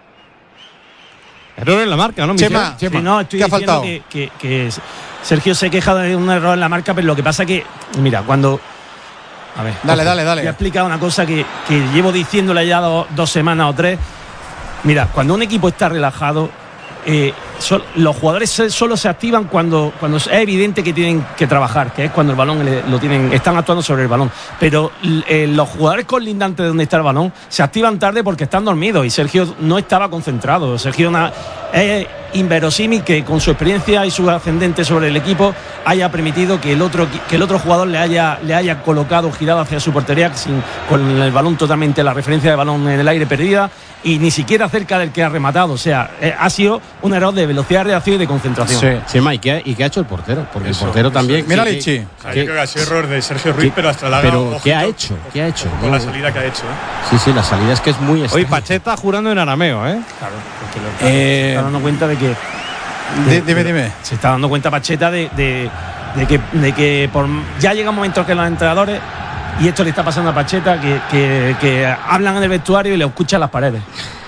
Error en la marca, ¿no? Chema, sí, Chema. no, estoy ¿Qué ha diciendo faltado? Que, que, que Sergio se queja de un error en la marca, pero lo que pasa que, mira, cuando. A ver. Dale, dale, dale. Voy a explicar una cosa que, que llevo diciéndole ya do, dos semanas o tres. Mira, cuando un equipo está relajado, eh, so, los jugadores se, solo se activan cuando, cuando es evidente que tienen que trabajar, que es cuando el balón le, lo tienen, están actuando sobre el balón. Pero eh, los jugadores colindantes de donde está el balón se activan tarde porque están dormidos y Sergio no estaba concentrado. Sergio na, es inverosímil que con su experiencia y su ascendente sobre el equipo haya permitido que el otro, que el otro jugador le haya, le haya colocado, girado hacia su portería sin, con el balón totalmente, la referencia de balón en el aire perdida y ni siquiera cerca del que ha rematado. O sea, eh, ha sido un error de velocidad de reacción y de concentración. Sí, sí, ¿y qué, ¿y qué ha hecho el portero? Porque eso, el portero también. Mira, Lichi. O sea, yo creo que ha sido error de Sergio Ruiz, pero hasta la Pero ¿qué ha hecho? ¿Qué ha hecho? Con no. la salida que ha hecho. ¿eh? Sí, sí, la salida es que es muy extraña. Hoy Pacheta jurando en arameo, ¿eh? Claro, porque lo, eh, se está dando cuenta de que. De, dime, dime. Se está dando cuenta Pacheta de, de, de que, de que por, ya llega un momento que los entrenadores, y esto le está pasando a Pacheta, que, que, que hablan en el vestuario y le escuchan las paredes.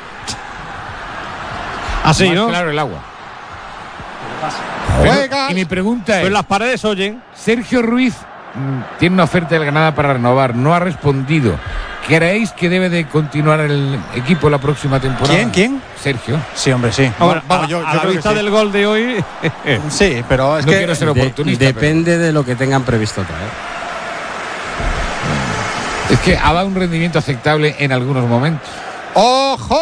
Así, ¿no? Claro, el agua. Juega. Y mi pregunta es: pues las paredes oyen. Sergio Ruiz mmm, tiene una oferta del Granada para renovar, no ha respondido. ¿Creéis que debe de continuar el equipo la próxima temporada? ¿Quién? ¿Quién? Sergio. Sí, hombre, sí. Bueno, vamos, a, yo, a yo la creo vista que sí. del gol de hoy. Sí, pero es no que quiero ser oportunista. De, depende pero... de lo que tengan previsto traer. Es que ha dado un rendimiento aceptable en algunos momentos. ¡Ojo!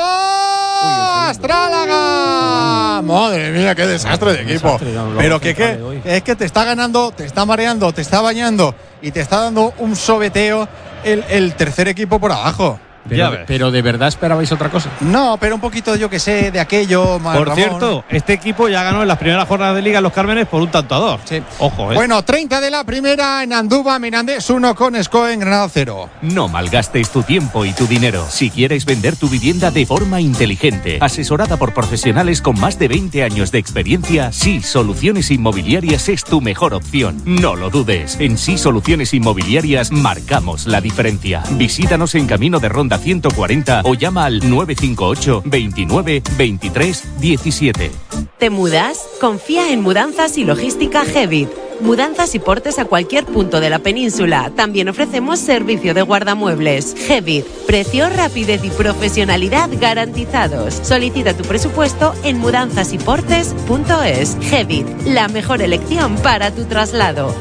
¡Astrálaga! Madre mía, qué desastre de equipo. Desastre, no, pero que, que es que te está ganando, te está mareando, te está bañando y te está dando un sobeteo el, el tercer equipo por abajo. Pero, pero de verdad esperabais otra cosa. No, pero un poquito, yo que sé, de aquello. Más por Ramón. cierto, este equipo ya ganó en las primeras jornadas de Liga en Los Cármenes por un tanto a dos. Sí. Ojo, ¿eh? Bueno, treinta de la primera en Andúba, Mirandés uno con Escoe en Granada cero. No malgastes tu tiempo y tu dinero. Si quieres vender tu vivienda de forma inteligente, asesorada por profesionales con más de veinte años de experiencia, Sí Soluciones Inmobiliarias es tu mejor opción. No lo dudes. En Sí Soluciones Inmobiliarias marcamos la diferencia. Visítanos en Camino de Ronda ciento cuarenta o llama al nueve cinco ocho, veintinueve, veintitrés, diecisiete. ¿Te mudas? Confía en Mudanzas y Logística Gevit. Mudanzas y portes a cualquier punto de la península. También ofrecemos servicio de guardamuebles. Gevit. Precio, rapidez y profesionalidad garantizados. Solicita tu presupuesto en mudanzas y portes punto es. Gevit. La mejor elección para tu traslado.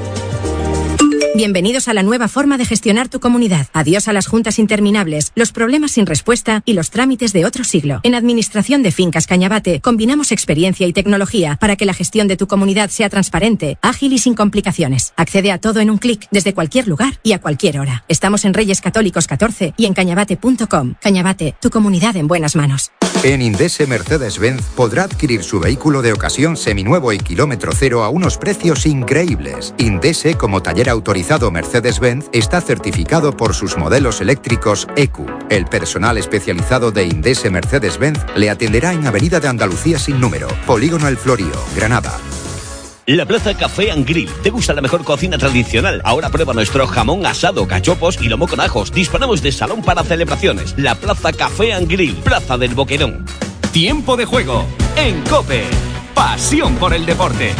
Bienvenidos a la nueva forma de gestionar tu comunidad. Adiós a las juntas interminables, los problemas sin respuesta y los trámites de otro siglo. En Administración de Fincas Cañabate combinamos experiencia y tecnología para que la gestión de tu comunidad sea transparente, ágil y sin complicaciones. Accede a todo en un clic, desde cualquier lugar y a cualquier hora. Estamos en Reyes Católicos catorce y en cañabate punto com. Cañabate, tu comunidad en buenas manos. En Indese Mercedes-Benz podrá adquirir su vehículo de ocasión seminuevo y kilómetro cero a unos precios increíbles. Indese, como taller autorizado Mercedes-Benz, está certificado por sus modelos eléctricos E Q. El personal especializado de Indese Mercedes-Benz le atenderá en Avenida de Andalucía sin número, Polígono El Florío, Granada. La Plaza Café and Grill. ¿Te gusta la mejor cocina tradicional? Ahora prueba nuestro jamón asado, cachopos y lomo con ajos. Disponemos de salón para celebraciones. La Plaza Café and Grill, Plaza del Boquerón. Tiempo de juego en COPE. Pasión por el deporte.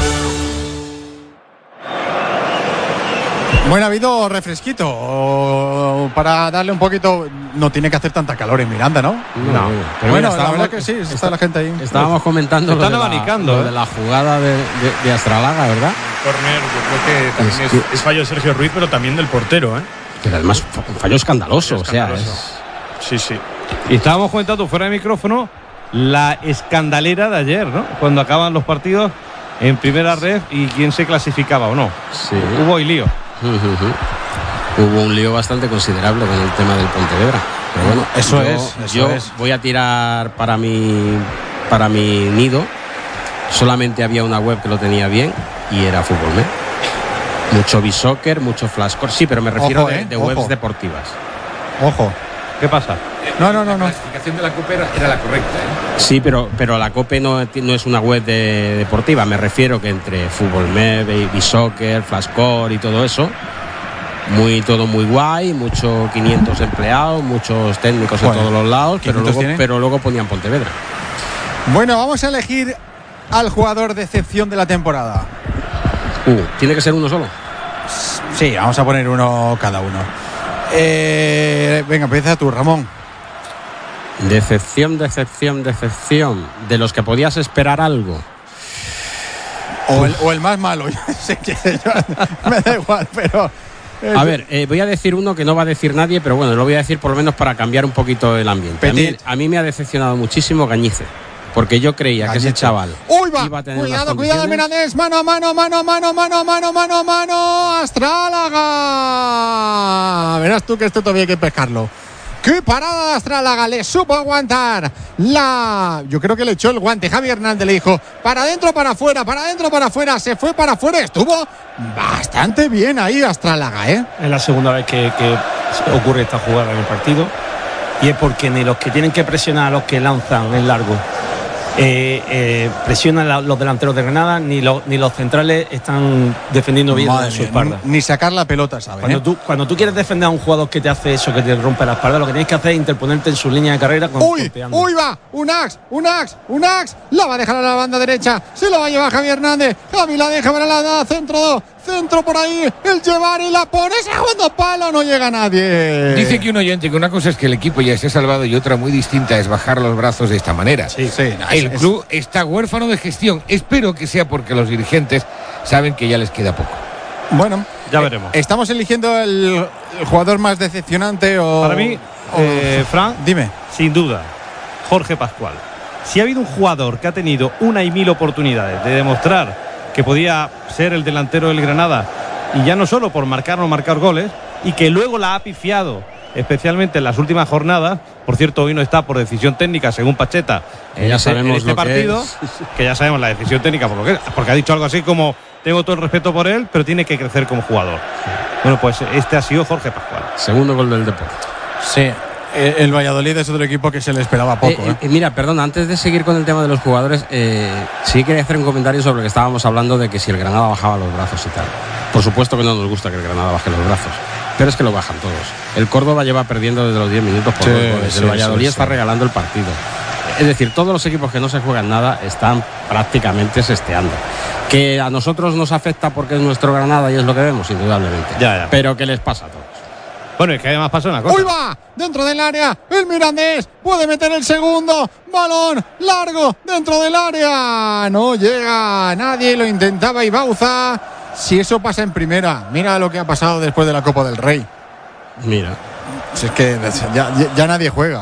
Bueno, ha habido refresquito para darle un poquito. No tiene que hacer tanta calor en Miranda, ¿no? No. Pero bueno, la verdad que sí, está, está la gente ahí. Estábamos comentando lo de, la, lo de la jugada de, de, de Astralaga, ¿verdad? Corner, yo creo que también es, es, es fallo de Sergio Ruiz, pero también del portero, ¿eh? Pero además un fallo escandaloso, fallo escandaloso. O sea, es... Sí, sí. Y estábamos comentando fuera de micrófono la escandalera de ayer, ¿no? Cuando acaban los partidos en primera red y quién se clasificaba o no. Sí. Hubo hoy lío. Uh-huh. Hubo un lío bastante considerable con el tema del Pontevedra. Pero bueno, eso yo, es. Eso yo es. voy a tirar para mi para mi nido. Solamente había una web que lo tenía bien y era Fútbol. Mucho B-Soccer, mucho Flashcore. Sí, pero me refiero ojo, de, eh, de ojo. webs deportivas. Ojo. ¿Qué pasa? No, no, no, no. La clasificación de la COPE era, era la correcta, ¿eh? Sí, pero, pero la COPE no, no es una web de, deportiva. Me refiero que entre Fútbol B-Soccer, Flashcore y todo eso, muy todo muy guay, muchos quinientos empleados, muchos técnicos bueno, en todos los lados, pero luego, pero luego ponían Pontevedra. Bueno, vamos a elegir al jugador de excepción de la temporada. Uh, ¿tiene que ser uno solo? Sí, vamos a poner uno cada uno. Eh, venga, empieza tú, Ramón. Decepción, decepción, decepción. De los que podías esperar algo. O el, o el más malo. Sé que yo, me da igual, pero... A ver, eh, voy a decir uno que no va a decir nadie, pero bueno, lo voy a decir por lo menos para cambiar un poquito el ambiente. A mí, a mí me ha decepcionado muchísimo Gañice, porque yo creía Gañice. que ese chaval ¡Uy, va! iba a tener Cuidado, unas cuidado, condiciones. Mirandés. Mano a mano, mano a mano, mano a mano, mano a mano. Astrálaga. Verás tú que esto todavía hay que pescarlo. ¡Qué parada de Astrálaga! Le supo aguantar la... Yo creo que le echó el guante. Javi Hernández le dijo, para adentro, para afuera, para adentro, para afuera. Se fue para afuera. Estuvo bastante bien ahí Astrálaga, ¿eh? Es la segunda vez que, que ocurre esta jugada en el partido. Y es porque ni los que tienen que presionar a los que lanzan en largo eh, eh, presionan a los delanteros de Granada, ni los, ni los centrales están defendiendo bien Madre en su mía, espalda. Ni sacar la pelota, ¿sabes? Cuando, ¿eh? tú, cuando tú quieres defender a un jugador que te hace eso, que te rompe la espalda, lo que tienes que hacer es interponerte en su línea de carrera con ¡Uy! golpeando. ¡Uy, va! ¡Un ax! ¡Un ax! ¡Un ax! La va a dejar a la banda derecha. Se lo va a llevar Javi Hernández. Javi la deja para la centro. Centro por ahí. El llevar y la pone. Segundo palo. No llega nadie. Dice que un oyente que una cosa es que el equipo ya esté salvado y otra muy distinta es bajar los brazos de esta manera. Sí, sí. no, El es- club está huérfano de gestión. Espero que sea porque los dirigentes saben que ya les queda poco. Bueno, Ya eh, veremos. ¿estamos eligiendo el, el jugador más decepcionante o...? Para mí, o- eh, Fran, Dime. sin duda, Jorge Pascual. Si ha habido un jugador que ha tenido una y mil oportunidades de demostrar que podía ser el delantero del Granada, y ya no solo por marcar o no marcar goles, y que luego la ha pifiado, especialmente en las últimas jornadas. Por cierto, hoy no está por decisión técnica, según Pacheta, Que en ya este, en sabemos este lo que partido, es. que ya sabemos la decisión técnica, por lo que, porque ha dicho algo así como: tengo todo el respeto por él, pero tiene que crecer como jugador. Bueno, pues este ha sido Jorge Pascual. Segundo gol del Deportivo. Sí. Eh, El Valladolid es otro equipo que se le esperaba poco. Eh, ¿eh? eh, mira, perdón, antes de seguir con el tema de los jugadores, eh, sí quería hacer un comentario sobre lo que estábamos hablando de que si el Granada bajaba los brazos y tal. Por supuesto que no nos gusta que el Granada baje los brazos, pero es que lo bajan todos. El Córdoba lleva perdiendo desde los diez minutos por Sí, dos goles. sí, El Valladolid sí, está sí. regalando el partido. Es decir, todos los equipos que no se juegan nada están prácticamente sesteando. Que a nosotros nos afecta porque es nuestro Granada y es lo que vemos, indudablemente. Ya, ya. Pero ¿qué les pasa a todos? Bueno, es que además pasa una cosa. ¡Uy, va! Dentro del área. El Mirandés puede meter el segundo. Balón largo dentro del área. No llega nadie. Lo intentaba Ibauza. Si eso pasa en primera, mira lo que ha pasado después de la Copa del Rey. Mira. Si es que ya, ya- ya nadie juega.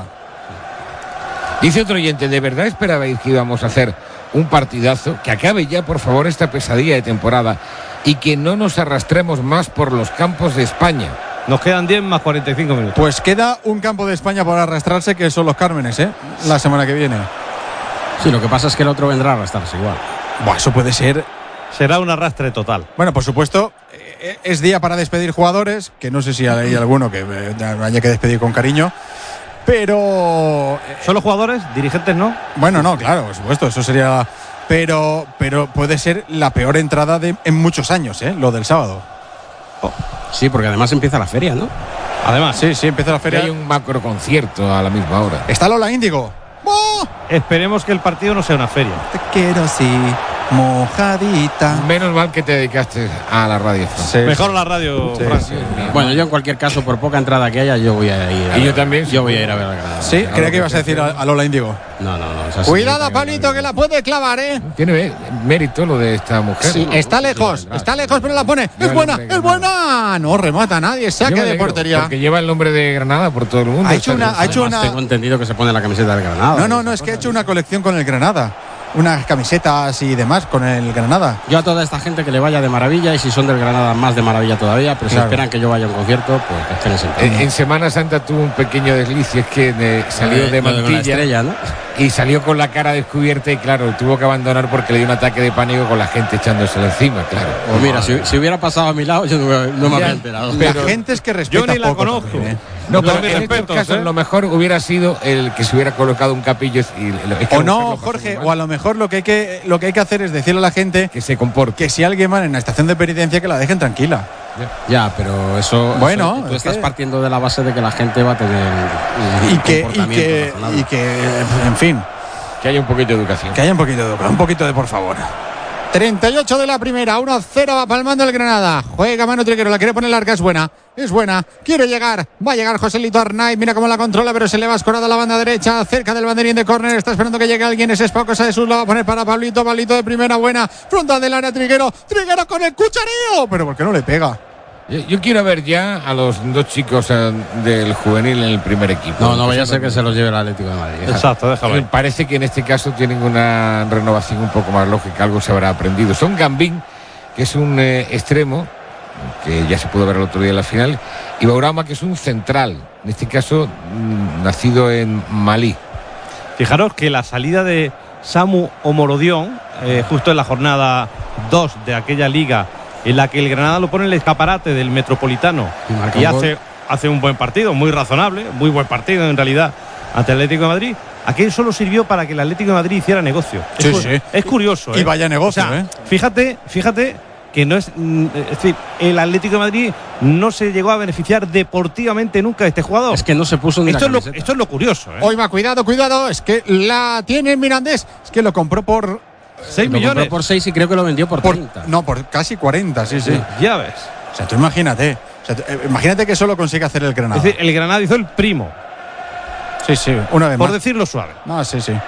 Dice otro oyente, ¿de verdad esperabais que íbamos a hacer un partidazo? Que acabe ya, por favor, esta pesadilla de temporada y que no nos arrastremos más por los campos de España. Nos quedan diez más cuarenta y cinco minutos. Pues queda un campo de España por arrastrarse, que son los Cármenes, ¿eh? La semana que viene. Sí, lo que pasa es que el otro vendrá a arrastrarse igual. Buah, eso puede ser. Será un arrastre total. Bueno, por supuesto, eh, es día para despedir jugadores, que no sé si hay alguno que eh, haya que despedir con cariño, pero... eh, ¿Solo jugadores? ¿Dirigentes no? Bueno, no, claro, por supuesto, eso sería... Pero, pero puede ser la peor entrada de, en muchos años, ¿eh? Lo del sábado. Sí, porque además empieza la feria, ¿no? Además, Sí, sí, empieza la Que feria. hay un macro concierto a la misma hora. Está Lola Índigo. esperemos que el partido no sea una feria. Te quiero así, mojadita. Menos mal que te dedicaste a la radio. Sí, Mejor la radio, Sí, Fran. sí. Bueno, yo en cualquier caso, por poca entrada que haya, yo voy a ir. a Y yo ver- también. Yo voy a ir a ver a Granada. Sí, creía que ibas a decir a, a Lola Índigo. No, no, no. esa sí, Cuidado, que- Pablito, que la puede clavar, ¿eh? Tiene eh, mérito lo de esta mujer. Sí, está lejos, está lejos, pero la pone. Yo Es buena, alegre, es buena. No remata nadie, Yo saque me de alegro, portería. Porque lleva el nombre de Granada por todo el mundo. Ha hecho Está una- bien. ha hecho Además, una- tengo entendido que se pone la camiseta del Granada. No, no, no, es que ha hecho una colección con el Granada. Unas camisetas y demás con el Granada. Yo a toda esta gente que le vaya de maravilla y si son del Granada más de maravilla todavía, pero si Claro. esperan que yo vaya a un concierto, pues que estén sentados. En, en Semana Santa tuvo un pequeño desliz y es que eh, salió Lo de lo la mantilla estrella, ¿no? y salió con la cara descubierta y claro, tuvo que abandonar porque le dio un ataque de pánico con la gente echándoselo encima, claro. Pues mira, si, si hubiera pasado a mi lado, yo no, me- no me Ya. habría enterado. La gente es que respeta Yo ni la poco conozco. también, ¿eh? No, Con pero mis en estos respetos, casos ¿eh? lo mejor hubiera sido el que se hubiera colocado un capillo y lo- es que O la mujer no, lo pasó Jorge, muy mal. o a lo mejor lo que hay que lo que hay que hacer es decirle a la gente que se comporte. que si alguien va en la estación de penitencia que la dejen tranquila. Ya, pero eso. Bueno, eso- tú es estás que- partiendo de la base de que la gente va a tener. un Y que, y comportamiento que, razonable. y que, en fin, Que haya un poquito de educación. que haya un poquito de un poquito de por favor. treinta y ocho de la primera, uno cero va palmando el Granada. Juega Manu Trigueros, la quiere poner larga, es buena. Es buena, quiere llegar, va a llegar Joselito Arnaiz, mira cómo la controla, pero se le va escorada a la banda derecha, cerca del banderín de córner, está esperando que llegue alguien, ese es Paco Jesús, la va a poner para Pablito, Pablito de primera, buena, frontal del área, Triguero, Triguero con el cuchareo, pero ¿por qué no le pega? Yo, yo quiero ver ya a los dos chicos eh, del juvenil en el primer equipo. No, no vaya a ser que se los lleve el Atlético de Madrid. Exacto, déjalo ahí. Parece que en este caso tienen una renovación un poco más lógica, algo se habrá aprendido. Son Gambín, que es un eh, extremo, que ya se pudo ver el otro día en la final, y Baurama, que es un central, en este caso mmm, nacido en Malí. Fijaros que la salida de Samu Omorodion, eh, justo en la jornada dos de aquella liga, en la que el Granada lo pone en el escaparate del Metropolitano y, y hace, hace un buen partido, muy razonable, muy buen partido en realidad ante el Atlético de Madrid. Aquello solo sirvió para que el Atlético de Madrid hiciera negocio. Sí, es, sí. es curioso. Y ¿eh? vaya negocio, o sea, ¿eh? Fíjate, fíjate que no es, es decir, el Atlético de Madrid no se llegó a beneficiar deportivamente nunca de este jugador. Es que no se puso ni esto la es lo, esto es lo curioso. ¿eh? Hoy va, cuidado, cuidado, es que la tiene Mirandés, es que lo compró por seis millones. Lo compró por seis y creo que lo vendió por, por treinta. No, por casi cuarenta, sí, sí. sí. Ya ves. O sea, tú imagínate. O sea, tú, eh, imagínate que eso lo consigue hacer el Granada. Es decir, el Granada hizo el primo. Sí, sí, una vez por más. Por decirlo suave. No, sí, sí.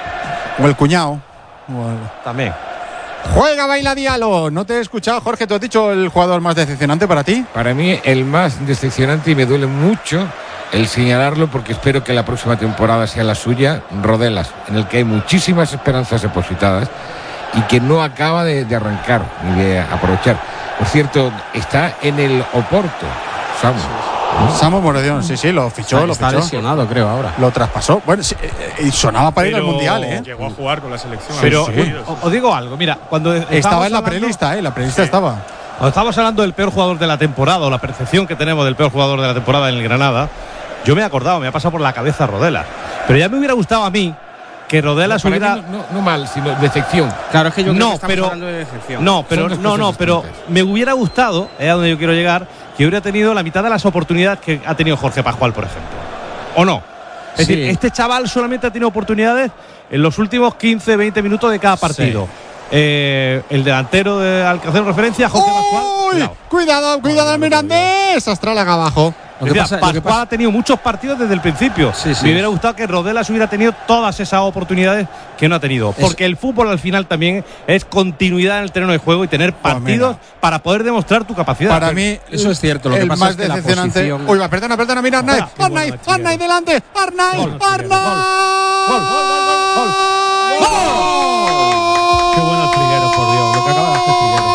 O el cuñado. O el... También. Juega Baila Diallo. No te he escuchado, Jorge. ¿Tú has dicho el jugador más decepcionante para ti? Para mí, el más decepcionante, y me duele mucho el señalarlo porque espero que la próxima temporada sea la suya, Rodelas, en el que hay muchísimas esperanzas depositadas y que no acaba de, de arrancar ni de aprovechar. Por cierto, está en el Oporto, Samu. Samu Morodion, sí, sí, lo fichó, está, lo está fichó. lesionado, creo, ahora. Lo traspasó. Bueno, sí, y sonaba para Pero ir al Mundial, ¿eh? Llegó a jugar con la selección. Pero sí. os, os digo algo, mira, cuando estaba en la prelista, ¿eh? La prelista sí. estaba. Cuando estábamos hablando del peor jugador de la temporada, o la percepción que tenemos del peor jugador de la temporada en el Granada, yo me he acordado, me ha pasado por la cabeza Rodelas. Pero ya me hubiera gustado a mí que Rodelas no, hubiera. No, no, no mal, sino decepción. Claro, es que yo creo no, que estamos pero, hablando de decepción. No, pero, no, no, pero me hubiera gustado, es a donde yo quiero llegar, que hubiera tenido la mitad de las oportunidades que ha tenido Jorge Pascual, por ejemplo. ¿O no? Es sí. decir, este chaval solamente ha tenido oportunidades en los últimos quince, veinte minutos de cada partido. Sí. Eh, el delantero de, al que hacemos referencia, Jorge Pascual. Cuidado, cuidado, cuidado al Mirandés. Astralaga abajo. Lo que pasa, Pascual lo que pasa... ha tenido muchos partidos desde el principio. Sí, sí. Me hubiera gustado que Rodelas hubiera tenido todas esas oportunidades que no ha tenido. Porque es... el fútbol al final también es continuidad en el terreno de juego y tener partidos oh, para poder demostrar tu capacidad. Para mí, eso es cierto. Lo que el pasa más es que decepcionante. La posición... Uy, va, perdona, perdona, mira Arnaiz. Arnaiz, Arnaiz delante. Arnaiz, Arnaiz. Gol, gol, gol, gol. ¡Gol! Qué bueno Trigueros, por Dios. Lo que acaba de hacer Trigueros.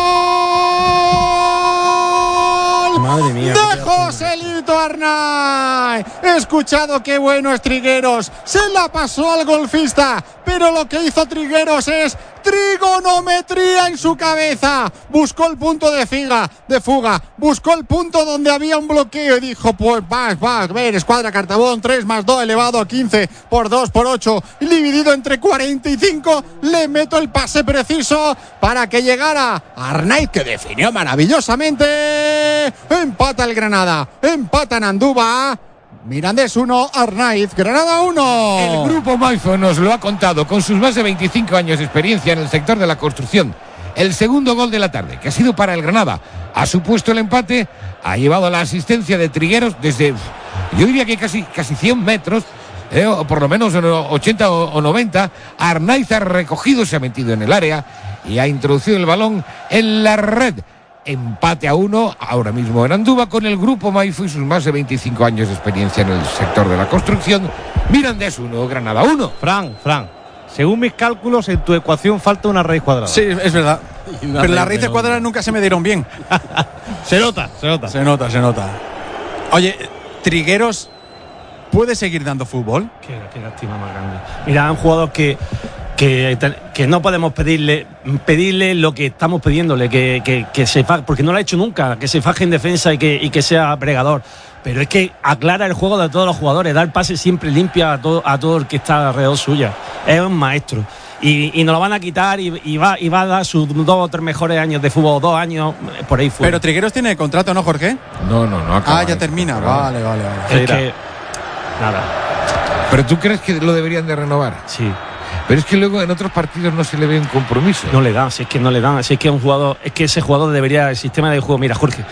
Madre mía. De Joselito Arnaiz. He escuchado qué bueno es Trigueros. Se la pasó al golfista. Pero lo que hizo Trigueros es trigonometría en su cabeza. Buscó el punto de figa, de fuga. Buscó el punto donde había un bloqueo y dijo, pues vas, vas, ver, escuadra Cartabón, tres más dos elevado a quince por dos por ocho, dividido entre cuarenta y cinco. Le meto el pase preciso para que llegara Arnaiz, que definió maravillosamente. Empata el Granada, empata en Andúba. Mirandés uno, Arnaiz, Granada uno. El Grupo Maifo nos lo ha contado con sus más de veinticinco años de experiencia en el sector de la construcción. El segundo gol de la tarde, que ha sido para el Granada, ha supuesto el empate, ha llevado la asistencia de Trigueros desde, yo diría que casi, casi cien metros, eh, o por lo menos ochenta o noventa. Arnaiz ha recogido, se ha metido en el área y ha introducido el balón en la red. Empate a uno, ahora mismo en Andúba, con el Grupo Maifo y sus más de veinticinco años de experiencia en el sector de la construcción. Mirandés uno, Granada uno. Fran, Fran, según mis cálculos, en tu ecuación falta una raíz cuadrada. Sí, es verdad. Pero las raíces cuadradas nunca se me dieron bien. Se nota, se nota. Se nota, se nota. Oye, Trigueros, ¿puede seguir dando fútbol? Qué, qué lástima más grande. Mira, un jugador que... Que, que no podemos pedirle pedirle lo que estamos pidiéndole, que, que, que se faje, porque no lo ha hecho nunca, que se faje en defensa y que, y que sea bregador. Pero es que aclara el juego de todos los jugadores, da el pase siempre limpia a todo, a todo el que está alrededor suya. Es un maestro. Y, y nos lo van a quitar y, y, va, y va a dar sus dos o tres mejores años de fútbol, dos años por ahí fuera. Pero Trigueros tiene contrato, ¿no, Jorge? No, no, no acaba. Ah, ya termina. Vale, vale, vale. Es que, nada. ¿Pero tú crees que lo deberían de renovar? Sí. Pero es que luego en otros partidos no se le ve un compromiso. No le dan, si es que no le dan, si es que un jugador, es que ese jugador debería, el sistema de juego, mira, Jorge,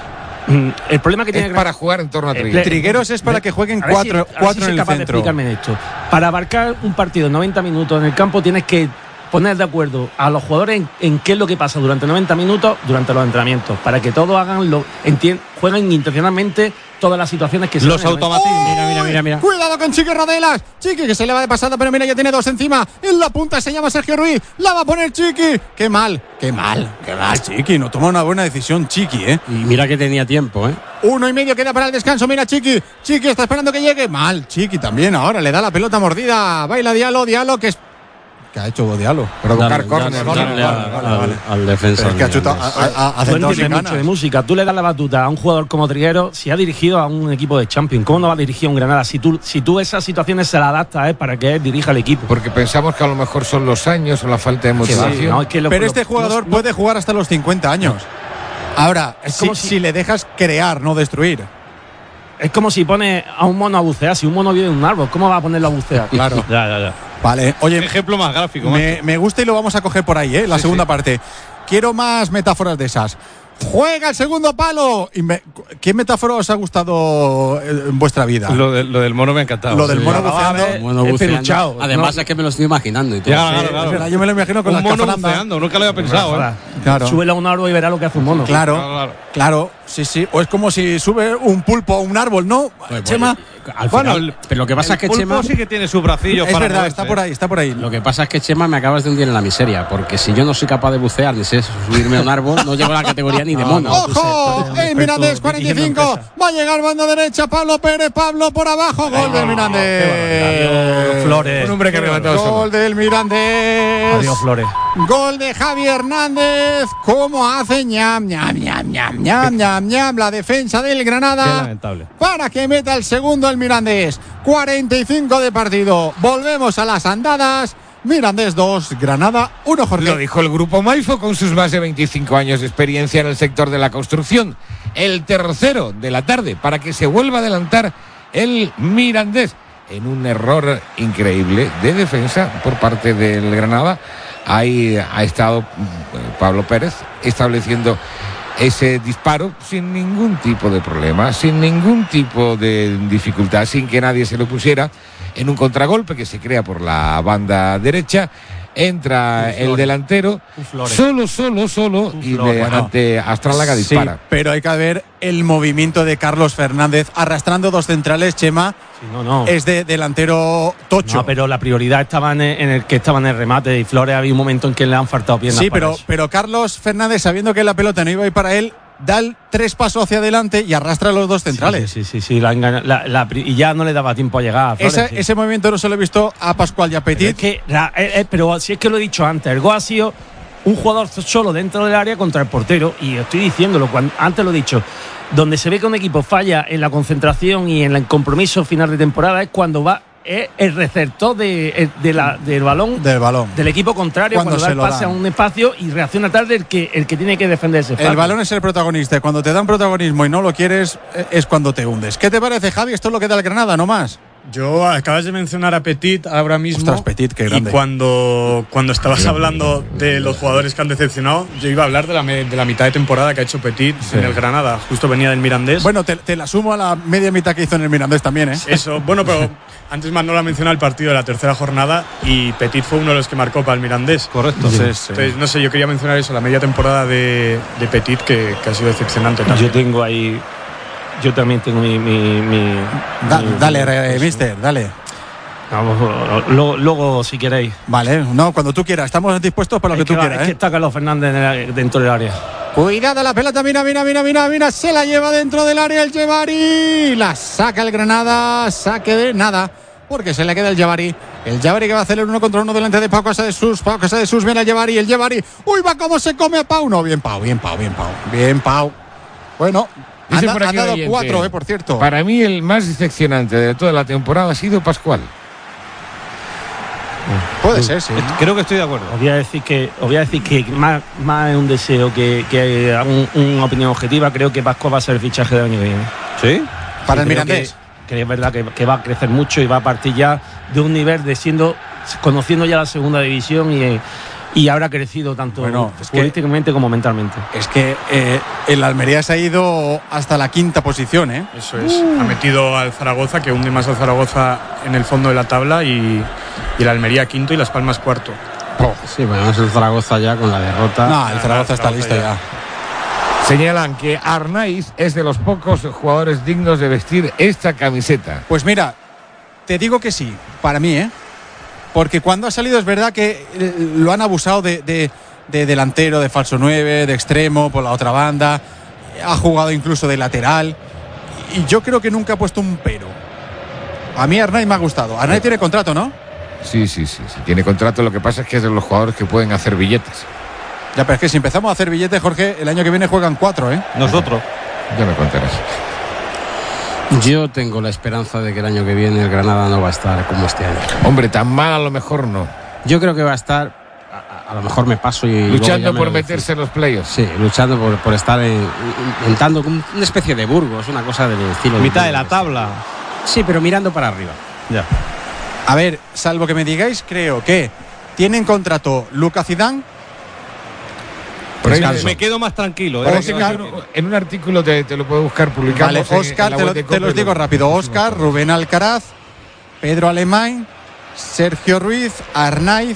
el problema que es tiene es para jugar en torno a Trigueros. Trigueros es para que jueguen cuatro, si, cuatro si en el capaz centro. De explicarme esto. Para abarcar un partido de noventa minutos en el campo tienes que poner de acuerdo a los jugadores en, en qué es lo que pasa durante noventa minutos durante los entrenamientos, para que todos hagan lo entien, jueguen intencionalmente todas las situaciones que se los automatismos. Mira, mira, mira, mira. Cuidado con Chiqui Rodelas. Chiqui que se le va de pasada, pero mira, ya tiene dos encima. En la punta se llama Sergio Ruiz. La va a poner Chiqui. Qué mal, qué mal, qué mal, Chiqui. No toma una buena decisión, Chiqui, ¿eh? Y mira que tenía tiempo, ¿eh? Uno y medio queda para el descanso. Mira, Chiqui. Chiqui está esperando que llegue. Mal, Chiqui también. Ahora le da la pelota mordida. Baila Diallo, Diallo que es. ¿Qué ha hecho Diallo? Provocar córner. Vale, vale, vale, vale. Al defensa. Es que ha chutado. Tú entiendes mucho de música. Tú le das la batuta a un jugador como Trigueros si ha dirigido a un equipo de Champions. ¿Cómo no va a dirigir a un Granada? Si tú, si tú esas situaciones se las adaptas ¿eh? para que él dirija al equipo. Porque pensamos que a lo mejor son los años o la falta de motivación. Sí, no, es que lo, pero lo, este jugador no, puede jugar hasta los cincuenta años. Ahora, es si, como si, si le dejas crear, no destruir. Es como si pone a un mono a bucear. Si un mono vive en un árbol, ¿cómo va a ponerlo a bucear? Claro. Ya, ya, ya. Vale, oye, un ejemplo más gráfico. Me, me gusta y lo vamos a coger por ahí, ¿eh? La sí, segunda sí. parte. Quiero más metáforas de esas. Juega el segundo palo. Y me, ¿qué metáfora os ha gustado en vuestra vida? Lo, de, lo del mono me ha encantado. Lo del sí. mono buceando. Mono buceando. Además no. es que me lo estoy imaginando y todo. Ya, Sí, claro, claro. es verdad, yo me lo imagino con un la mono cafalanda. buceando, nunca lo había pensado. ¿eh? Claro. Súbele a un árbol y verá lo que hace un mono. Claro, Claro, claro. claro, sí, sí. O es como si sube un pulpo a un árbol, ¿no? Pues, Chema. Al Bueno, final, pero lo que pasa el es que pulpo Chema. sí que tiene sus bracillos Es para verdad, moverse. está por ahí, está por ahí. Lo que pasa es que Chema me acabas de hundir en la miseria, porque si yo no soy capaz de bucear ni sé subirme a un árbol, no llego a la categoría ni de mono. ¡Ojo! El Mirandés cuarenta y cinco. Va a llegar banda derecha. Pablo Pérez. Pablo por abajo. Gol del Mirandés. Flores. Un hombre que ha levantado solo. Gol del Mirandés. Adiós, Flores. Gol de Javi Hernández. ¿Cómo hace ñam, ñam, ñam, ñam, ñam, ñam, ñam la defensa del Qué Granada? lamentable. Para que meta el segundo el Mirandés. cuarenta y cinco de partido. Volvemos a las andadas. Mirandés dos, Granada uno, Jorge. Lo dijo el grupo Maifo con sus más de veinticinco años de experiencia en el sector de la construcción. El tercero de la tarde para que se vuelva a adelantar el Mirandés en un error increíble de defensa por parte del Granada. Ahí ha estado Pablo Pérez estableciendo ese disparo sin ningún tipo de problema, sin ningún tipo de dificultad, sin que nadie se lo pusiera, en un contragolpe que se crea por la banda derecha. Entra el delantero solo, solo, solo y de, Bueno, ante Astralaga dispara. Sí, pero hay que ver el movimiento de Carlos Fernández arrastrando dos centrales, Chema. Sí, no, no. Es de delantero tocho. No, pero la prioridad estaba en el, en el que estaba en el remate y Flores había un momento en que le han faltado piernas. Sí, para pero, eso. pero Carlos Fernández, sabiendo que la pelota no iba a ir para él, da el tres pasos hacia adelante y arrastra a los dos centrales. Sí, sí, sí, sí, la engaña- la- la pri- y ya no le daba tiempo a llegar a Flores, ese, sí. ese movimiento no se lo he visto a Pascual y a Pero Petit. es que, la- eh, eh, pero si es que lo he dicho antes, el gol ha sido un jugador solo dentro del área contra el portero, y estoy diciéndolo, cuando, antes lo he dicho, donde se ve que un equipo falla en la concentración y en el compromiso final de temporada es cuando va es el receptor de, de la, del balón del balón del equipo contrario, Cuando cuando, se da el lo pase dan. a un espacio y reacciona tarde el que, el que tiene que defenderse. El balón es el protagonista y cuando te dan protagonismo y no lo quieres eh, es cuando te hundes. ¿Qué te parece, Javi? Esto es lo que da el Granada, no más. Yo acabas de mencionar a Petit ahora mismo. Ostras, Petit, qué grande. Y cuando, cuando estabas hablando de los jugadores que han decepcionado, yo iba a hablar de la, me- de la mitad de temporada que ha hecho Petit Sí. en el Granada. Justo venía del Mirandés. Bueno, te, te la sumo a la media mitad que hizo en el Mirandés también, ¿eh? Eso, bueno, pero antes Manolo ha mencionado el partido de la tercera jornada y Petit fue uno de los que marcó para el Mirandés. Correcto. Entonces, entonces, no sé, yo quería mencionar eso, la media temporada de, de Petit que, que ha sido decepcionante también. Yo tengo ahí. Yo también tengo mi. mi, mi- Da- mi- dale, mi- eh, mister, dale. Vamos, luego, luego, si queréis. Vale, no, cuando tú quieras. Estamos dispuestos para lo Es que tú va- quieras, es que ¿eh? está Carlos Fernández en el- dentro del área. Cuidado la pelota, mira, mira, mira, mira, mira, se la lleva dentro del área el Jebari, la saca el Granada, saque de nada, porque se le queda el Jebari, el Jebari que va a hacer el uno contra uno delante de Pau Casa de Sus, Pau Casa de Sus, viene el Jebari, el Jebari, uy, va cómo se come a Pau, no, bien Pau, bien Pau, bien Pau, bien Pau, bueno, Dice han, por han aquí dado un oyente, cuatro, eh, por cierto. Para mí el más decepcionante de toda la temporada ha sido Pascual. Puede ser, sí. Creo que estoy de acuerdo. Os voy a decir que, os voy a decir que más, más es un deseo que, que un- una opinión objetiva. Creo que Pascual va a ser el fichaje del año que viene. ¿Sí? Para el creo Mirandés. Que, que es verdad que, que va a crecer mucho y va a partir ya de un nivel de siendo conociendo ya la segunda división y, y habrá crecido tanto bueno, es políticamente que, como mentalmente. Es que eh, el Almería se ha ido hasta la quinta posición, ¿eh? Eso es. Uh. Ha metido al Zaragoza, que hunde más al Zaragoza en el fondo de la tabla, y, y el Almería quinto y Las Palmas cuarto. Oh. Sí, bueno, es el Zaragoza ya con la derrota. No, el Zaragoza está listo ya. Señalan que Arnaiz es de los pocos jugadores dignos de vestir esta camiseta. Pues mira, te digo que sí, para mí, ¿eh? Porque cuando ha salido es verdad que lo han abusado de, de, de delantero, de falso nueve, de extremo, por la otra banda. Ha jugado incluso de lateral. Y yo creo que nunca ha puesto un pero. A mí Arnaiz me ha gustado. Arnaiz sí. tiene contrato, ¿no? Sí, sí, sí, sí. Tiene contrato. Lo que pasa es que es de los jugadores que pueden hacer billetes. Ya, pero es que si empezamos a hacer billetes, Jorge, el año que viene juegan cuatro, ¿eh? Nosotros. Ya me contarás. Yo tengo la esperanza de que el año que viene el Granada no va a estar como este año. Hombre, tan mal a lo mejor no. Yo creo que va a estar, a, a lo mejor me paso y... Luchando por meterse en los playoffs. Sí, luchando por, por estar en, intentando una especie de Burgos, una cosa del estilo... Mitad de, de la tabla. Sí, pero mirando para arriba. Ya. A ver, salvo que me digáis, creo que tienen contrato Lucas Zidane. Por ahí me quedo más tranquilo. ¿eh? Oscar, en un artículo te, te lo puedo buscar publicado. Vale, Oscar, te, lo, te los digo rápido. Oscar, Rubén Alcaraz, Pedro Alemán, Sergio Ruiz, Arnaiz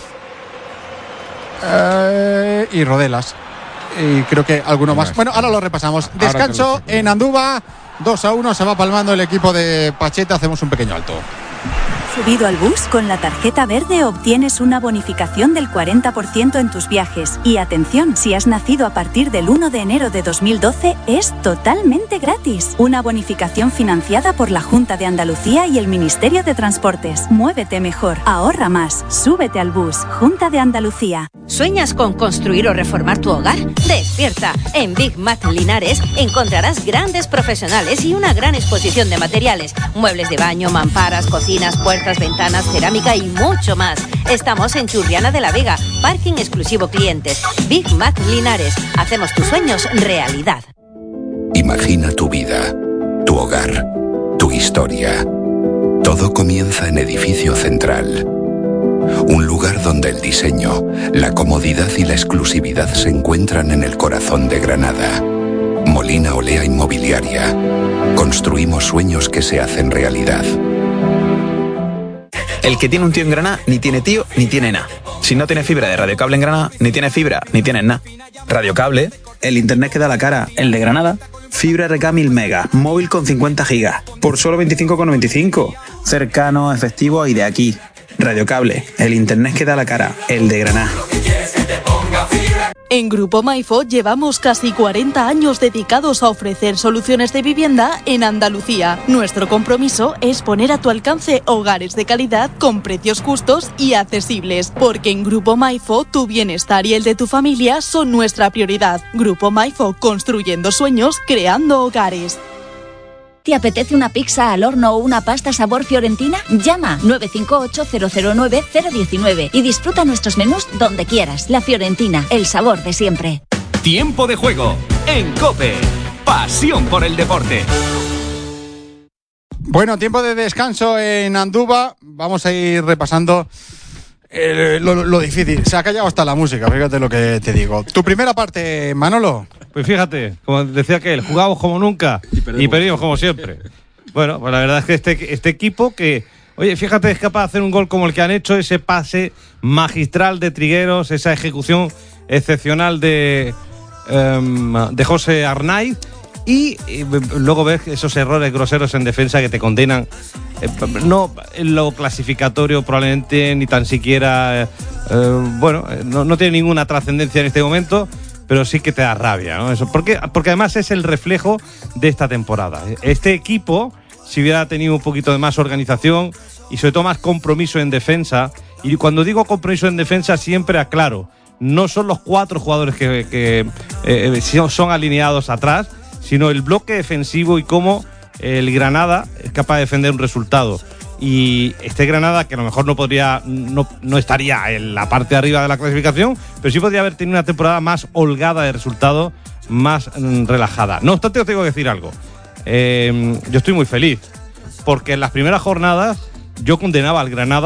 eh, y Rodelas. Y creo que alguno más. Bueno, ahora lo repasamos. Descanso en Andúba. dos a uno, se va palmando el equipo de Pacheta. Hacemos un pequeño alto. ¿Subido al bus? Con la tarjeta verde obtienes una bonificación del cuarenta por ciento en tus viajes. Y atención, si has nacido a partir del uno de enero de dos mil doce, es totalmente gratis. Una bonificación financiada por la Junta de Andalucía y el Ministerio de Transportes. Muévete mejor, ahorra más, súbete al bus. Junta de Andalucía. ¿Sueñas con construir o reformar tu hogar? Despierta. En Big Mat Linares encontrarás grandes profesionales y una gran exposición de materiales. Muebles de baño, mamparas, cocinas, puertas, ventanas, cerámica y mucho más. Estamos en Churriana de la Vega, parking exclusivo clientes. Big Mat Linares, hacemos tus sueños realidad. Imagina tu vida, tu hogar, tu historia. Todo comienza en Edificio Central. Un lugar donde el diseño, la comodidad y la exclusividad se encuentran en el corazón de Granada. Molina Olea Inmobiliaria. Construimos sueños que se hacen realidad. El que tiene un tío en Granada ni tiene tío ni tiene nada. Si no tiene fibra de Radiocable en Granada, ni tiene fibra ni tienes nada. Radiocable, el internet que da la cara. El de Granada, fibra R K mil megas, móvil con cincuenta gigas, por solo veinticinco con noventa y cinco. Cercano, efectivo y de aquí. Radiocable, el internet que da la cara. El de Granada. En Grupo Maifo llevamos casi cuarenta años dedicados a ofrecer soluciones de vivienda en Andalucía. Nuestro compromiso es poner a tu alcance hogares de calidad con precios justos y accesibles, porque en Grupo Maifo tu bienestar y el de tu familia son nuestra prioridad. Grupo Maifo, construyendo sueños, creando hogares. ¿Te apetece una pizza al horno o una pasta sabor fiorentina? Llama nueve cinco ocho cero cero nueve cero uno nueve y disfruta nuestros menús donde quieras. La Fiorentina, el sabor de siempre. Tiempo de juego en COPE. Pasión por el deporte. Bueno, tiempo de descanso en Andúba. Vamos a ir repasando eh, lo, lo difícil. Se ha callado hasta la música, fíjate lo que te digo. Tu primera parte, Manolo. Pues fíjate, como decía aquel, jugamos como nunca y perdimos, y perdimos como siempre. Bueno, pues la verdad es que este, este equipo que, oye, fíjate, es capaz de hacer un gol como el que han hecho, ese pase magistral de Trigueros, esa ejecución excepcional de, um, de José Arnaiz, y, y luego ves esos errores groseros en defensa que te condenan, eh, no en lo clasificatorio probablemente, ni tan siquiera, eh, eh, bueno, no, no tiene ninguna trascendencia en este momento, pero sí que te da rabia, ¿no? Eso, porque, porque además es el reflejo de esta temporada. Este equipo, si hubiera tenido un poquito de más organización y sobre todo más compromiso en defensa, y cuando digo compromiso en defensa siempre aclaro, no son los cuatro jugadores que, que eh, son alineados atrás, sino el bloque defensivo y cómo el Granada es capaz de defender un resultado. Y este Granada, que a lo mejor no podría, no, no estaría en la parte de arriba de la clasificación, pero sí podría haber tenido una temporada más holgada de resultado, más mm, relajada. No obstante, os tengo que decir algo. Eh, yo estoy muy feliz, porque en las primeras jornadas yo condenaba al Granada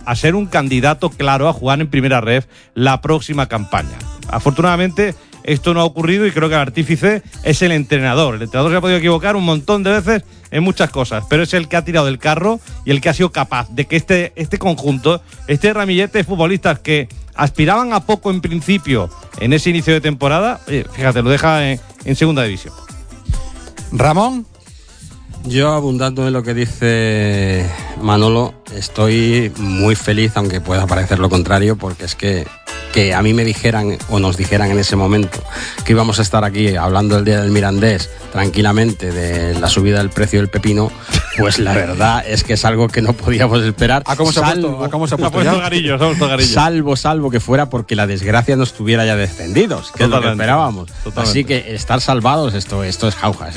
a ser un candidato claro a jugar en primera ref la próxima campaña. Afortunadamente esto no ha ocurrido y creo que el artífice es el entrenador. El entrenador se ha podido equivocar un montón de veces en muchas cosas, pero es el que ha tirado del carro y el que ha sido capaz de que este, este conjunto, este ramillete de futbolistas que aspiraban a poco en principio en ese inicio de temporada, eh, fíjate, lo deja en, en segunda división. Ramón. Yo, abundando en lo que dice Manolo, estoy muy feliz, aunque pueda parecer lo contrario, porque es que que a mí me dijeran o nos dijeran en ese momento que íbamos a estar aquí hablando el día del Mirandés tranquilamente de la subida del precio del pepino, pues la verdad es que es algo que no podíamos esperar. ¿A cómo se ha puesto, ¿a cómo se ha puesto, ya? Garillo, garillo. Salvo, salvo que fuera porque la desgracia nos tuviera ya descendidos, que Totalmente. es lo que esperábamos. Totalmente. Así que estar salvados, esto, esto es jauja.